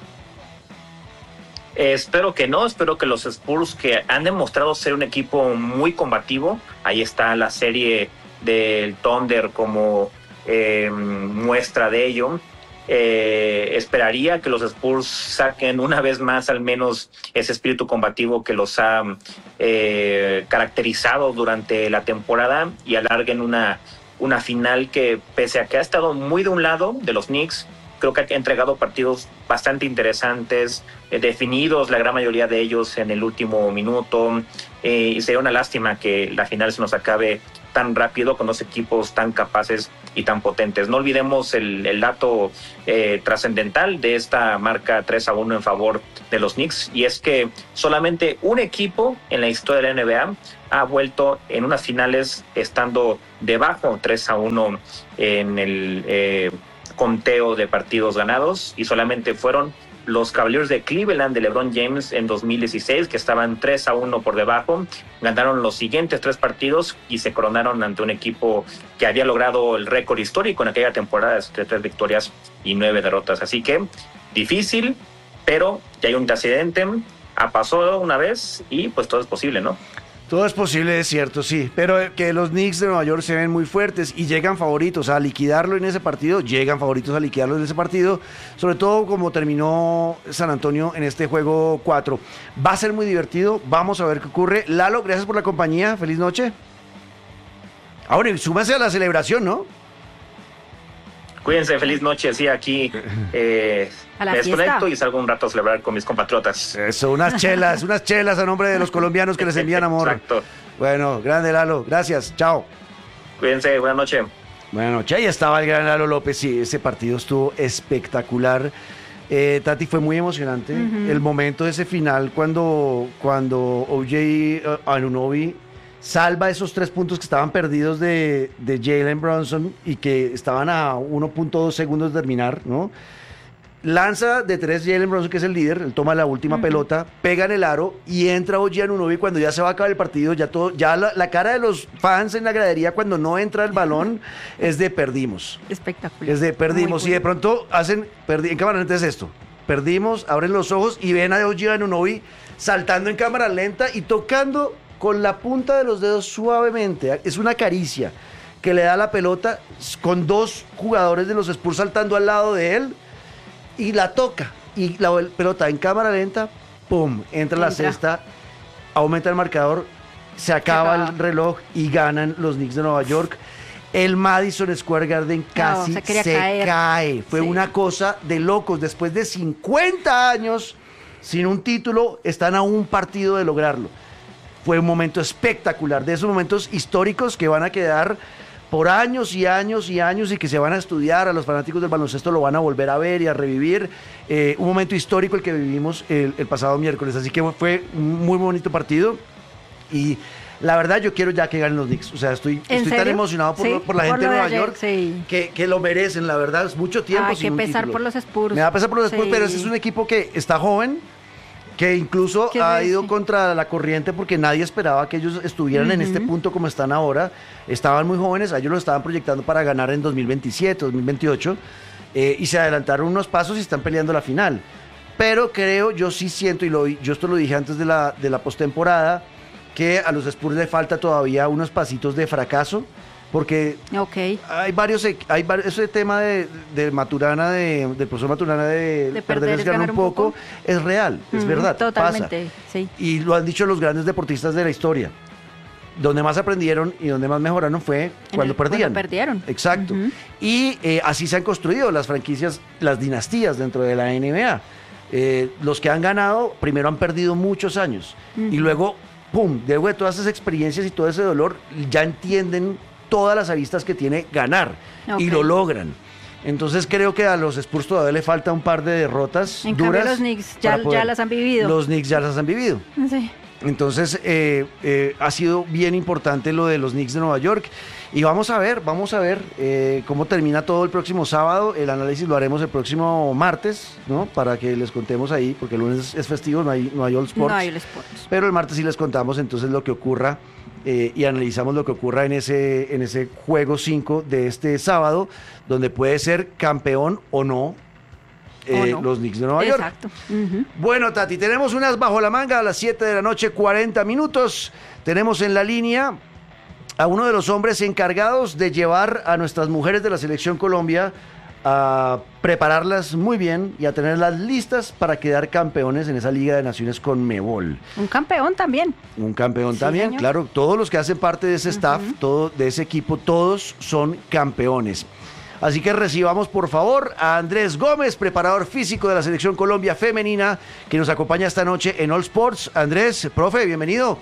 Eh, espero que no, espero que los Spurs, que han demostrado ser un equipo muy combativo, ahí está la serie del Thunder como eh, muestra de ello, eh, esperaría que los Spurs saquen una vez más al menos ese espíritu combativo que los ha eh, caracterizado durante la temporada y alarguen una, una final que, pese a que ha estado muy de un lado de los Knicks, creo que ha entregado partidos bastante interesantes, eh, definidos la gran mayoría de ellos en el último minuto, eh, y sería una lástima que la final se nos acabe tan rápido con dos equipos tan capaces y tan potentes. No olvidemos el, el dato eh, trascendental de esta marca tres a uno en favor de los Knicks, y es que solamente un equipo en la historia de la N B A ha vuelto en unas finales estando debajo tres a uno en el eh, conteo de partidos ganados, y solamente fueron los Cavaliers de Cleveland de LeBron James en dos mil dieciséis, que estaban tres a uno por debajo, ganaron los siguientes tres partidos y se coronaron ante un equipo que había logrado el récord histórico en aquella temporada de tres victorias y nueve derrotas. Así que difícil, pero ya hay un antecedente, ha pasado una vez y pues todo es posible, ¿no? Todo es posible, es cierto, sí, pero que los Knicks de Nueva York se ven muy fuertes y llegan favoritos a liquidarlo en ese partido, llegan favoritos a liquidarlo en ese partido, sobre todo como terminó San Antonio en este juego cuatro. Va a ser muy divertido, vamos a ver qué ocurre. Lalo, gracias por la compañía, feliz noche. Ahora, súmase a la celebración, ¿no? Cuídense, feliz noche, sí, aquí eh, me desconecto y salgo un rato a celebrar con mis compatriotas. Eso, unas chelas, unas chelas a nombre de los colombianos que les envían amor. Exacto. Bueno, grande Lalo, gracias, chao. Cuídense, buenas noches. Buenas noches, ahí estaba el gran Lalo López, sí, ese partido estuvo espectacular. Eh, Tati, fue muy emocionante, uh-huh. El momento de ese final cuando, cuando O J Anunoby salva esos tres puntos que estaban perdidos de, de Jalen Brunson y que estaban a uno punto dos segundos de terminar, ¿no? Lanza de tres Jalen Brunson, que es el líder, él toma la última uh-huh. pelota, pega en el aro y entra O G Anunoby cuando ya se va a acabar el partido, ya todo, ya la, la cara de los fans en la gradería cuando no entra el balón es de perdimos. Espectacular. Es de perdimos Muy y de bueno. pronto hacen, perdi, en cámara lenta es esto, perdimos, abren los ojos y ven a O G Anunoby saltando en cámara lenta y tocando con la punta de los dedos suavemente, es una caricia que le da la pelota con dos jugadores de los Spurs saltando al lado de él y la toca. Y la pelota en cámara lenta, ¡pum! Entra a la cesta, aumenta el marcador, se acaba, se acaba el reloj y ganan los Knicks de Nueva York. El Madison Square Garden casi no, se, se cae. Fue sí. una cosa de locos. Después de cincuenta años sin un título, están a un partido de lograrlo. Fue un momento espectacular, de esos momentos históricos que van a quedar por años y años y años y que se van a estudiar. A los fanáticos del baloncesto lo van a volver a ver y a revivir. Eh, un momento histórico el que vivimos el, el pasado miércoles. Así que fue un muy bonito partido y la verdad yo quiero ya que ganen los Knicks. O sea, estoy, estoy tan emocionado por, ¿Sí? por la gente por de Nueva de York sí. que, que lo merecen, la verdad. Es mucho tiempo. Hay sin que pesar título. por los Spurs. Me va a pesar por los sí. Spurs, pero ese es un equipo que está joven, que incluso ha ido contra la corriente porque nadie esperaba que ellos estuvieran uh-huh. en este punto como están ahora. Estaban muy jóvenes, a ellos lo estaban proyectando para ganar en dos mil veintisiete, dos mil veintiocho, eh, y se adelantaron unos pasos y están peleando la final. Pero creo, yo sí siento, y lo, yo esto lo dije antes de la, de la postemporada, que a los Spurs le falta todavía unos pasitos de fracaso, porque okay. hay varios, hay varios, ese tema de, de Maturana, de, del profesor Maturana de, de perder, perder es ganar un poco, poco, es real, es mm, verdad, totalmente, pasa. Sí. Y lo han dicho los grandes deportistas de la historia. Donde más aprendieron y donde más mejoraron fue cuando el, perdían. Cuando perdieron. Exacto. Uh-huh. Y eh, así se han construido las franquicias, las dinastías dentro de la N B A. Eh, los que han ganado, primero han perdido muchos años. Uh-huh. Y luego, pum, luego de todas esas experiencias y todo ese dolor, ya entienden todas las aristas que tiene ganar. Okay. Y lo logran. Entonces creo que a los Spurs todavía le falta un par de derrotas en duras. Cambio, los Knicks ya, ya las han vivido. Los Knicks ya las han vivido. Sí. Entonces eh, eh, ha sido bien importante lo de los Knicks de Nueva York y vamos a ver, vamos a ver eh, cómo termina todo el próximo sábado. El análisis lo haremos el próximo martes, ¿no? Para que les contemos ahí, porque el lunes es festivo, no hay, no hay All Sports. No hay All Sports. Pero el martes sí les contamos entonces lo que ocurra eh, y analizamos lo que ocurra en ese, en ese juego cinco de este sábado, donde puede ser campeón o no. Eh, no. Los Knicks de Nueva York. Exacto. Uh-huh. Bueno, Tati, tenemos unas bajo la manga a las siete de la noche, cuarenta minutos. Tenemos en la línea a uno de los hombres encargados de llevar a nuestras mujeres de la Selección Colombia a prepararlas muy bien y a tenerlas listas para quedar campeones en esa Liga de Naciones Conmebol. Un campeón también. Un campeón sí, también, señor. Claro. Todos los que hacen parte de ese staff, uh-huh. todo, de ese equipo, todos son campeones. Así que recibamos por favor a Andrés Gómez, preparador físico de la Selección Colombia Femenina, que nos acompaña esta noche en All Sports. Andrés, profe, bienvenido.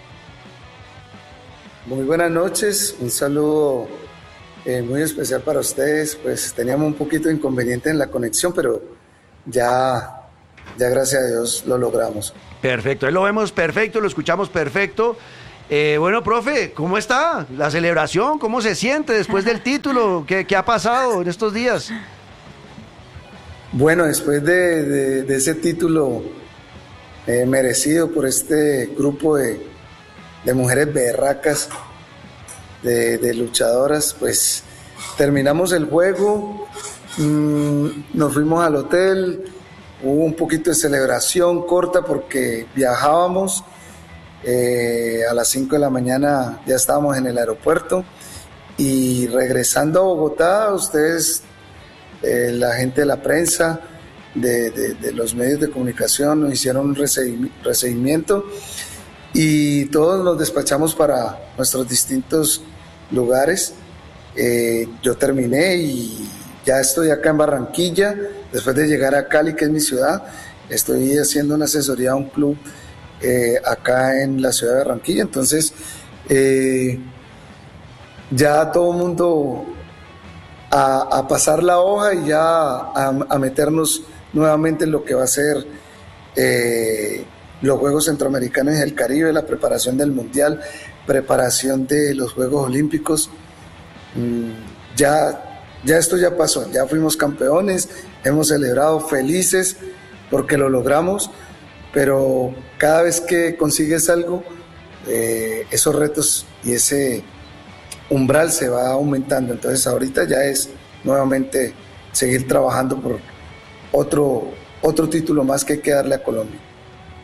Muy buenas noches, un saludo eh, muy especial para ustedes. Pues teníamos un poquito de inconveniente en la conexión, pero ya, ya gracias a Dios lo logramos. Perfecto, ahí lo vemos perfecto, lo escuchamos perfecto. Eh, bueno, profe, ¿cómo está la celebración? ¿Cómo se siente después del título? ¿Qué, qué ha pasado en estos días? Bueno, después de, de, de ese título eh, merecido por este grupo de, de mujeres berracas, de, de luchadoras, pues terminamos el juego, mmm, nos fuimos al hotel, hubo un poquito de celebración corta porque viajábamos. Eh, a las cinco de la mañana ya estábamos en el aeropuerto y regresando a Bogotá, ustedes, eh, la gente de la prensa, de, de, de los medios de comunicación, nos hicieron un recibimiento y todos nos despachamos para nuestros distintos lugares. Eh, yo terminé y ya estoy acá en Barranquilla, después de llegar a Cali, que es mi ciudad. Estoy haciendo una asesoría a un club Eh, acá en la ciudad de Barranquilla, entonces eh, ya todo el mundo a, a pasar la hoja y ya a, a meternos nuevamente en lo que va a ser eh, los Juegos Centroamericanos y del Caribe, la preparación del Mundial, preparación de los Juegos Olímpicos. mm, ya, ya esto ya pasó, ya fuimos campeones, hemos celebrado felices porque lo logramos. Pero cada vez que consigues algo, eh, esos retos y ese umbral se va aumentando. Entonces ahorita ya es nuevamente seguir trabajando por otro, otro título más que hay que darle a Colombia.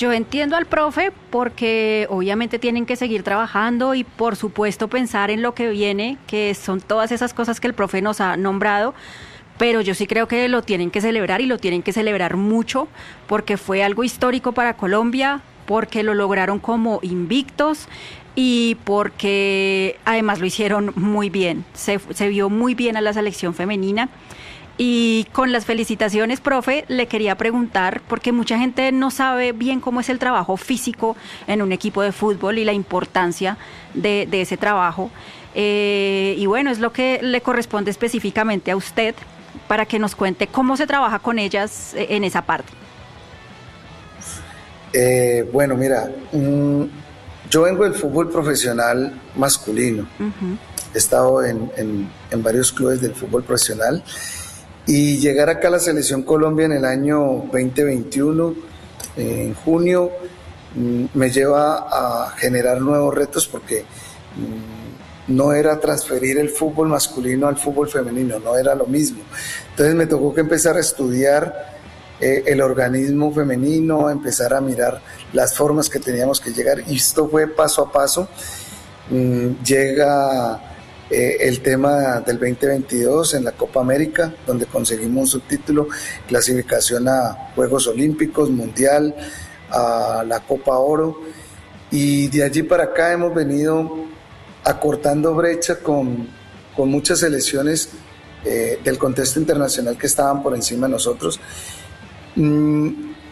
yo entiendo al profe porque obviamente tienen que seguir trabajando y por supuesto pensar en lo que viene, que son todas esas cosas que el profe nos ha nombrado, pero yo sí creo que lo tienen que celebrar y lo tienen que celebrar mucho porque fue algo histórico para Colombia, porque lo lograron como invictos y porque además lo hicieron muy bien, se, se vio muy bien a la selección femenina. Y con las felicitaciones, profe, le quería preguntar, porque mucha gente no sabe bien cómo es el trabajo físico en un equipo de fútbol y la importancia de, de ese trabajo. Eh, y bueno, es lo que le corresponde específicamente a usted para que nos cuente cómo se trabaja con ellas en esa parte. Eh, bueno, mira, mmm, yo vengo del fútbol profesional masculino. Uh-huh. He estado en, en, en varios clubes del fútbol profesional. Y llegar acá a la Selección Colombia en el año veinte veintiuno, eh, en junio, mm, me lleva a generar nuevos retos porque mm, no era transferir el fútbol masculino al fútbol femenino, no era lo mismo. Entonces me tocó que empezar a estudiar eh, el organismo femenino, a empezar a mirar las formas que teníamos que llegar, y esto fue paso a paso. Mm, llega... Eh, el tema del veinte veintidós en la Copa América, donde conseguimos un título, clasificación a Juegos Olímpicos, Mundial, a la Copa Oro, y de allí para acá hemos venido acortando brecha con, con muchas selecciones eh, del contexto internacional que estaban por encima de nosotros. Mm,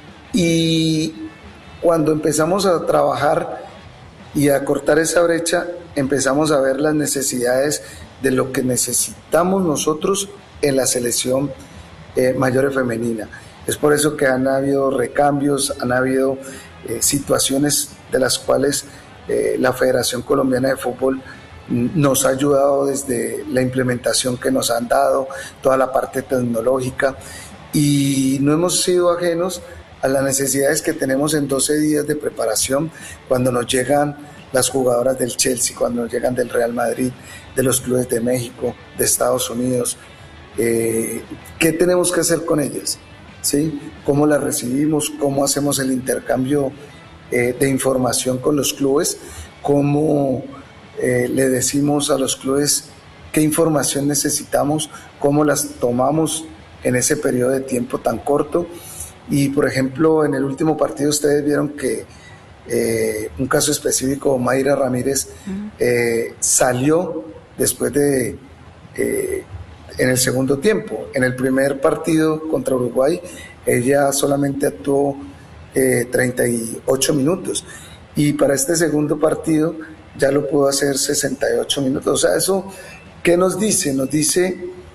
y cuando empezamos a trabajar y a cortar esa brecha, empezamos a ver las necesidades de lo que necesitamos nosotros en la selección eh, mayor femenina. Es por eso que han habido recambios, han habido eh, situaciones de las cuales eh, la Federación Colombiana de Fútbol nos ha ayudado desde la implementación que nos han dado, toda la parte tecnológica, y no hemos sido ajenos a las necesidades que tenemos en doce días de preparación cuando nos llegan las jugadoras del Chelsea, cuando nos llegan del Real Madrid, de los clubes de México, de Estados Unidos. Eh, ¿Qué tenemos que hacer con ellas? ¿Sí? ¿Cómo las recibimos? ¿Cómo hacemos el intercambio eh, de información con los clubes? ¿Cómo eh, le decimos a los clubes qué información necesitamos? ¿Cómo las tomamos en ese periodo de tiempo tan corto? Y, por ejemplo, en el último partido ustedes vieron que eh, un caso específico, Mayra Ramírez, uh-huh. eh, salió después de, eh, en el segundo tiempo. En el primer partido contra Uruguay, ella solamente actuó eh, treinta y ocho minutos. Y para este segundo partido ya lo pudo hacer sesenta y ocho minutos. O sea, ¿eso qué nos dice? Nos dice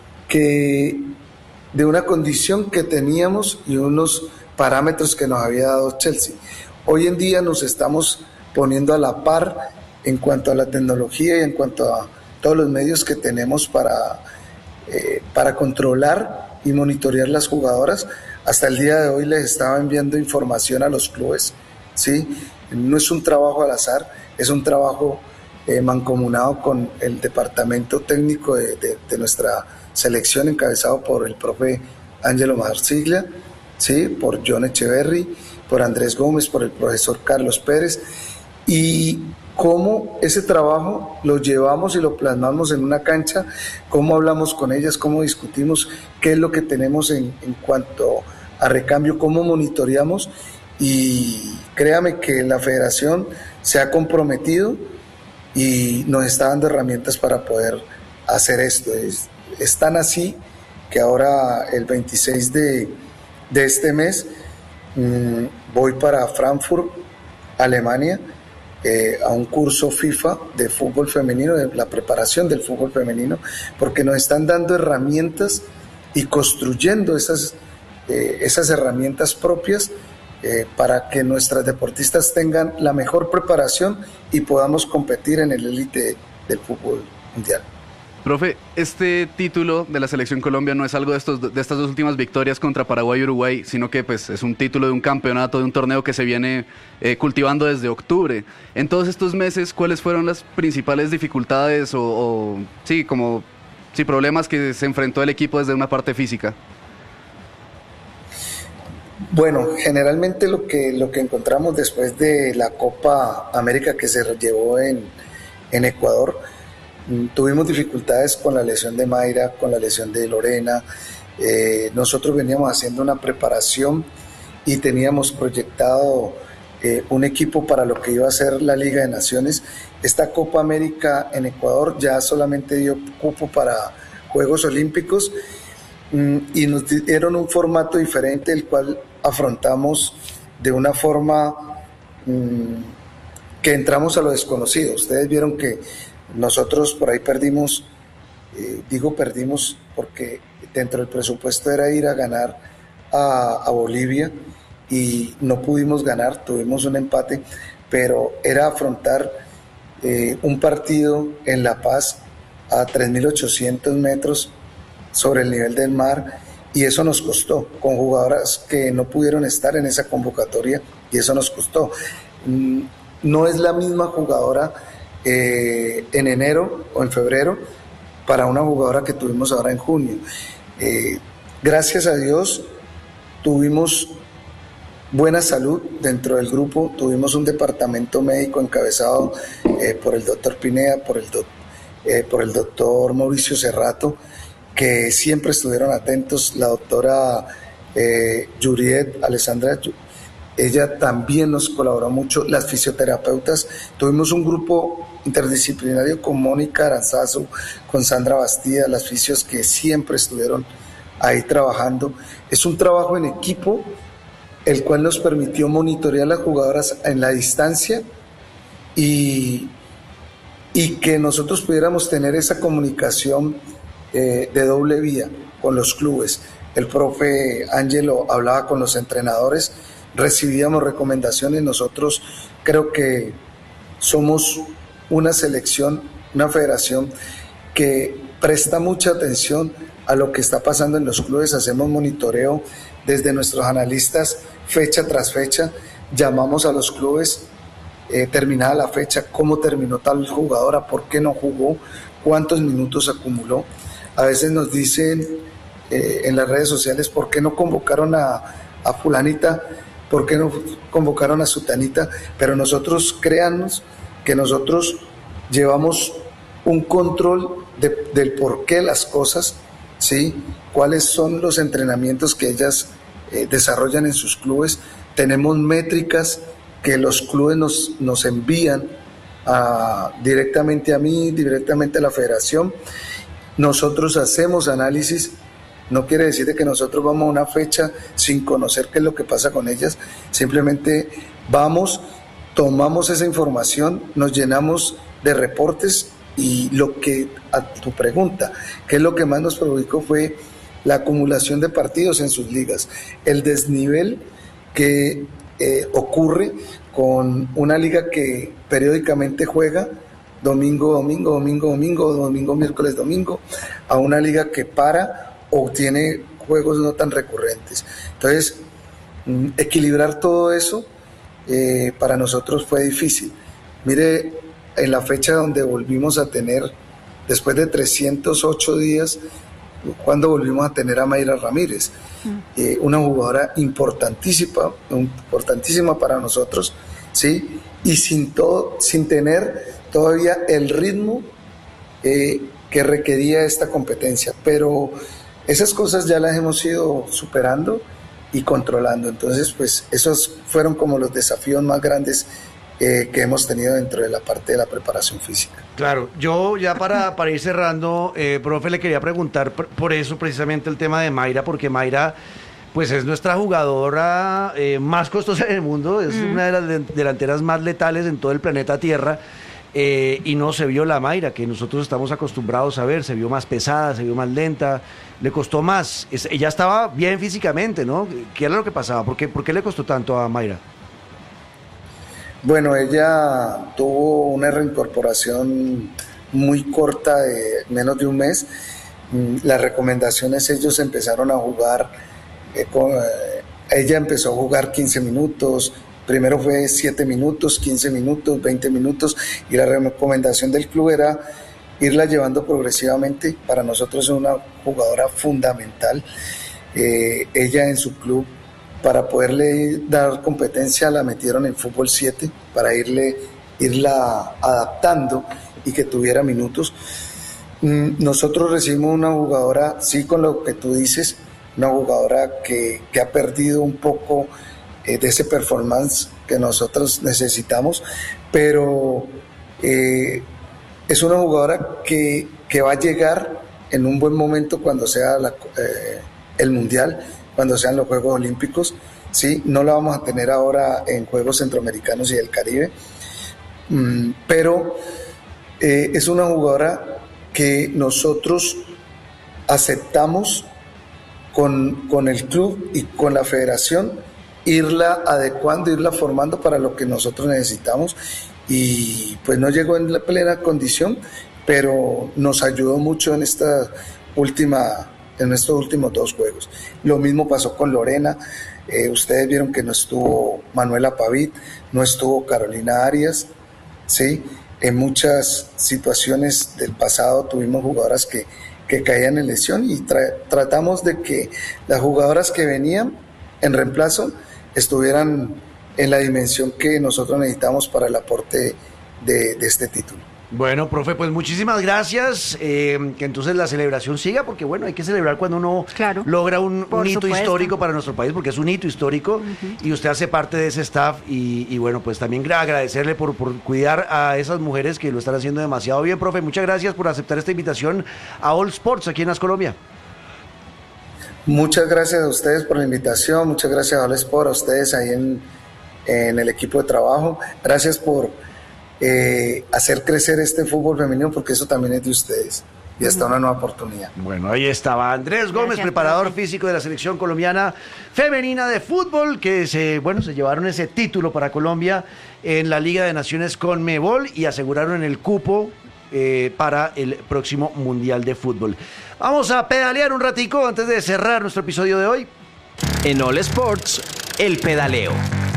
que de una condición que teníamos y unos parámetros que nos había dado Chelsea. Hoy en día nos estamos poniendo a la par en cuanto a la tecnología y en cuanto a todos los medios que tenemos para, eh, para controlar y monitorear las jugadoras. Hasta el día de hoy les estaba enviando información a los clubes, ¿sí? No es un trabajo al azar, es un trabajo eh, mancomunado con el departamento técnico de, de, de nuestra selección, encabezado por el profe Ángelo Marsiglia, ¿sí? Por John Echeverry, por Andrés Gómez, por el profesor Carlos Pérez, y cómo ese trabajo lo llevamos y lo plasmamos en una cancha, cómo hablamos con ellas, cómo discutimos, qué es lo que tenemos en, en cuanto a recambio, cómo monitoreamos, y créame que la federación se ha comprometido y nos está dando herramientas para poder hacer esto. Es, es tan así que ahora el veintiséis de, de este mes mmm, voy para Frankfurt, Alemania, eh, a un curso FIFA de fútbol femenino, de la preparación del fútbol femenino, porque nos están dando herramientas y construyendo esas, eh, esas herramientas propias eh, para que nuestras deportistas tengan la mejor preparación y podamos competir en el élite del fútbol mundial. Profe, este título de la Selección Colombia no es algo de, estos, de estas dos últimas victorias contra Paraguay y Uruguay, sino que pues, es un título de un campeonato, de un torneo que se viene eh, cultivando desde octubre. En todos estos meses, ¿cuáles fueron las principales dificultades o, o sí, como, sí, problemas que se enfrentó el equipo desde una parte física? Bueno, generalmente lo que, lo que encontramos después de la Copa América que se llevó en, en Ecuador, tuvimos dificultades con la lesión de Mayra, con la lesión de Lorena. Eh, nosotros veníamos haciendo una preparación y teníamos proyectado eh, un equipo para lo que iba a ser la Liga de Naciones. Esta Copa América en Ecuador ya solamente dio cupo para Juegos Olímpicos mm, y nos dieron un formato diferente, el cual afrontamos de una forma mmm, que entramos a lo desconocido. Ustedes vieron que nosotros por ahí perdimos, eh, digo perdimos porque dentro del presupuesto era ir a ganar a, a Bolivia y no pudimos ganar, tuvimos un empate, pero era afrontar eh, un partido en La Paz a tres mil ochocientos metros sobre el nivel del mar. Y eso nos costó, con jugadoras que no pudieron estar en esa convocatoria, y eso nos costó. No es la misma jugadora eh, en enero o en febrero para una jugadora que tuvimos ahora en junio. Eh, gracias a Dios tuvimos buena salud dentro del grupo, tuvimos un departamento médico encabezado eh, por el doctor Pineda, por el, do, eh, por el doctor Mauricio Cerrato, que siempre estuvieron atentos. La doctora eh, Yuriet, Alessandra, ella también nos colaboró mucho, las fisioterapeutas. Tuvimos un grupo interdisciplinario con Mónica Aranzazu, con Sandra Bastida, las fisios que siempre estuvieron ahí trabajando. Es un trabajo en equipo, el cual nos permitió monitorear a las jugadoras en la distancia y, y que nosotros pudiéramos tener esa comunicación Eh, de doble vía con los clubes. El profe Ángelo hablaba con los entrenadores, recibíamos recomendaciones. Nosotros creo que somos una selección, una federación que presta mucha atención a lo que está pasando en los clubes. Hacemos monitoreo desde nuestros analistas fecha tras fecha, llamamos a los clubes eh, terminada la fecha, cómo terminó tal jugadora, por qué no jugó, cuántos minutos acumuló. A veces nos dicen eh, en las redes sociales por qué no convocaron a, a fulanita, por qué no convocaron a sutanita, pero nosotros, créanos que nosotros llevamos un control de, del por qué las cosas, ¿sí? Cuáles son los entrenamientos que ellas eh, desarrollan en sus clubes. Tenemos métricas que los clubes nos, nos envían a, directamente a mí, directamente a la federación. Nosotros hacemos análisis, no quiere decir que nosotros vamos a una fecha sin conocer qué es lo que pasa con ellas, simplemente vamos, tomamos esa información, nos llenamos de reportes y lo que, a tu pregunta, qué es lo que más nos perjudicó fue la acumulación de partidos en sus ligas, el desnivel que eh, ocurre con una liga que periódicamente juega domingo, domingo, domingo, domingo, domingo, miércoles, domingo, a una liga que para o tiene juegos no tan recurrentes. Entonces, equilibrar todo eso eh, para nosotros fue difícil. Mire, en la fecha donde volvimos a tener, después de trescientos ocho días, cuando volvimos a tener a Mayra Ramírez, mm. eh, una jugadora importantísima, importantísima para nosotros, ¿sí? Y sin todo, sin tener todavía el ritmo eh, que requería esta competencia, pero esas cosas ya las hemos ido superando y controlando. Entonces, pues esos fueron como los desafíos más grandes eh, que hemos tenido dentro de la parte de la preparación física. Claro, yo ya para, para ir cerrando, eh, profe, le quería preguntar por, por eso precisamente el tema de Mayra, porque Mayra pues es nuestra jugadora eh, más costosa en el mundo, es mm. una de las de, delanteras más letales en todo el planeta Tierra. Eh, y no se vio la Mayra que nosotros estamos acostumbrados a ver, se vio más pesada, se vio más lenta, le costó más. Es, ella estaba bien físicamente, ¿no? ¿Qué era lo que pasaba? ¿Por qué, por qué le costó tanto a Mayra? Bueno, ella tuvo una reincorporación muy corta, de menos de un mes. Las recomendaciones, ellos empezaron a jugar, eh, con, eh, ella empezó a jugar quince minutos, primero fue siete minutos, quince minutos, veinte minutos, y la recomendación del club era irla llevando progresivamente. Para nosotros es una jugadora fundamental. Eh, ella en su club para poderle dar competencia la metieron en fútbol siete para irle, irla adaptando y que tuviera minutos. Nosotros recibimos una jugadora, sí, con lo que tú dices, una jugadora que, que ha perdido un poco eh, de ese performance que nosotros necesitamos, pero eh, es una jugadora que, que va a llegar en un buen momento cuando sea la, eh, el Mundial, cuando sean los Juegos Olímpicos, ¿sí? No la vamos a tener ahora en Juegos Centroamericanos y del Caribe, mm, pero eh, es una jugadora que nosotros aceptamos con, con el club y con la federación, irla adecuando, irla formando para lo que nosotros necesitamos, y pues no llegó en la plena condición, pero nos ayudó mucho en esta última, en estos últimos dos juegos. Lo mismo pasó con Lorena, eh, ustedes vieron que no estuvo Manuela Pavit, no estuvo Carolina Arias, ¿sí? En muchas situaciones del pasado tuvimos jugadoras que, que caían en lesión y tra- tratamos de que las jugadoras que venían en reemplazo estuvieran en la dimensión que nosotros necesitamos para el aporte de, de este título. Bueno, profe, pues muchísimas gracias, eh, que entonces la celebración siga, porque bueno, hay que celebrar cuando uno claro, logra un, un hito supuesto. histórico para nuestro país, porque es un hito histórico, uh-huh. y usted hace parte de ese staff, y, y bueno, pues también agradecerle por, por cuidar a esas mujeres que lo están haciendo demasiado bien, profe. Muchas gracias por aceptar esta invitación a All Sports aquí en As Colombia. Muchas gracias a ustedes por la invitación, muchas gracias a All Sports, a ustedes ahí en, en el equipo de trabajo, gracias por Eh, hacer crecer este fútbol femenino, porque eso también es de ustedes y hasta una nueva oportunidad. Bueno, ahí estaba Andrés Gómez, Gracias, preparador profe. físico de la selección colombiana femenina de fútbol, que se, bueno, se llevaron ese título para Colombia en la Liga de Naciones Conmebol y aseguraron el cupo eh, para el próximo Mundial de Fútbol. Vamos a pedalear un ratico antes de cerrar nuestro episodio de hoy. En All Sports, el pedaleo.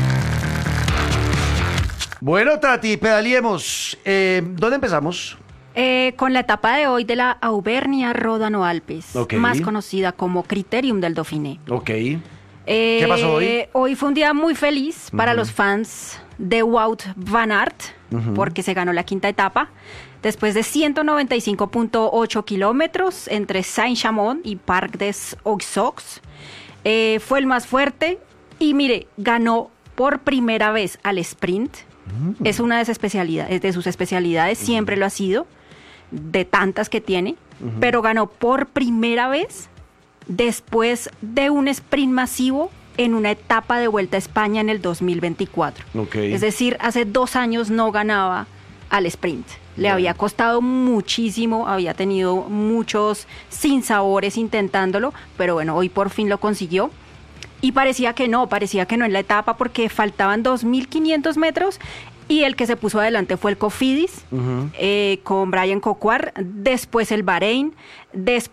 Bueno, Tati, pedaliemos. Eh, ¿Dónde empezamos? Eh, con la etapa de hoy de la Auvernia Ródano Alpes, okay. más conocida como Criterium del Dauphiné. Ok. Eh, ¿Qué pasó hoy? Hoy fue un día muy feliz para uh-huh. los fans de Wout van Aert, uh-huh. porque se ganó la quinta etapa. Después de ciento noventa y cinco punto ocho kilómetros entre Saint-Chamond y Parc des Oiseaux, eh, fue el más fuerte y mire, ganó por primera vez al sprint. Es una de sus especialidades, de sus especialidades, siempre lo ha sido, de tantas que tiene, uh-huh. pero ganó por primera vez después de un sprint masivo en una etapa de Vuelta a España en el dos mil veinticuatro. Okay. Es decir, hace dos años no ganaba al sprint. Le yeah. había costado muchísimo, había tenido muchos sinsabores intentándolo, pero bueno, hoy por fin lo consiguió. Y parecía que no, parecía que no en la etapa porque faltaban dos mil quinientos metros y el que se puso adelante fue el Cofidis, uh-huh. eh, con Brian Coquard, después el Bahrein, después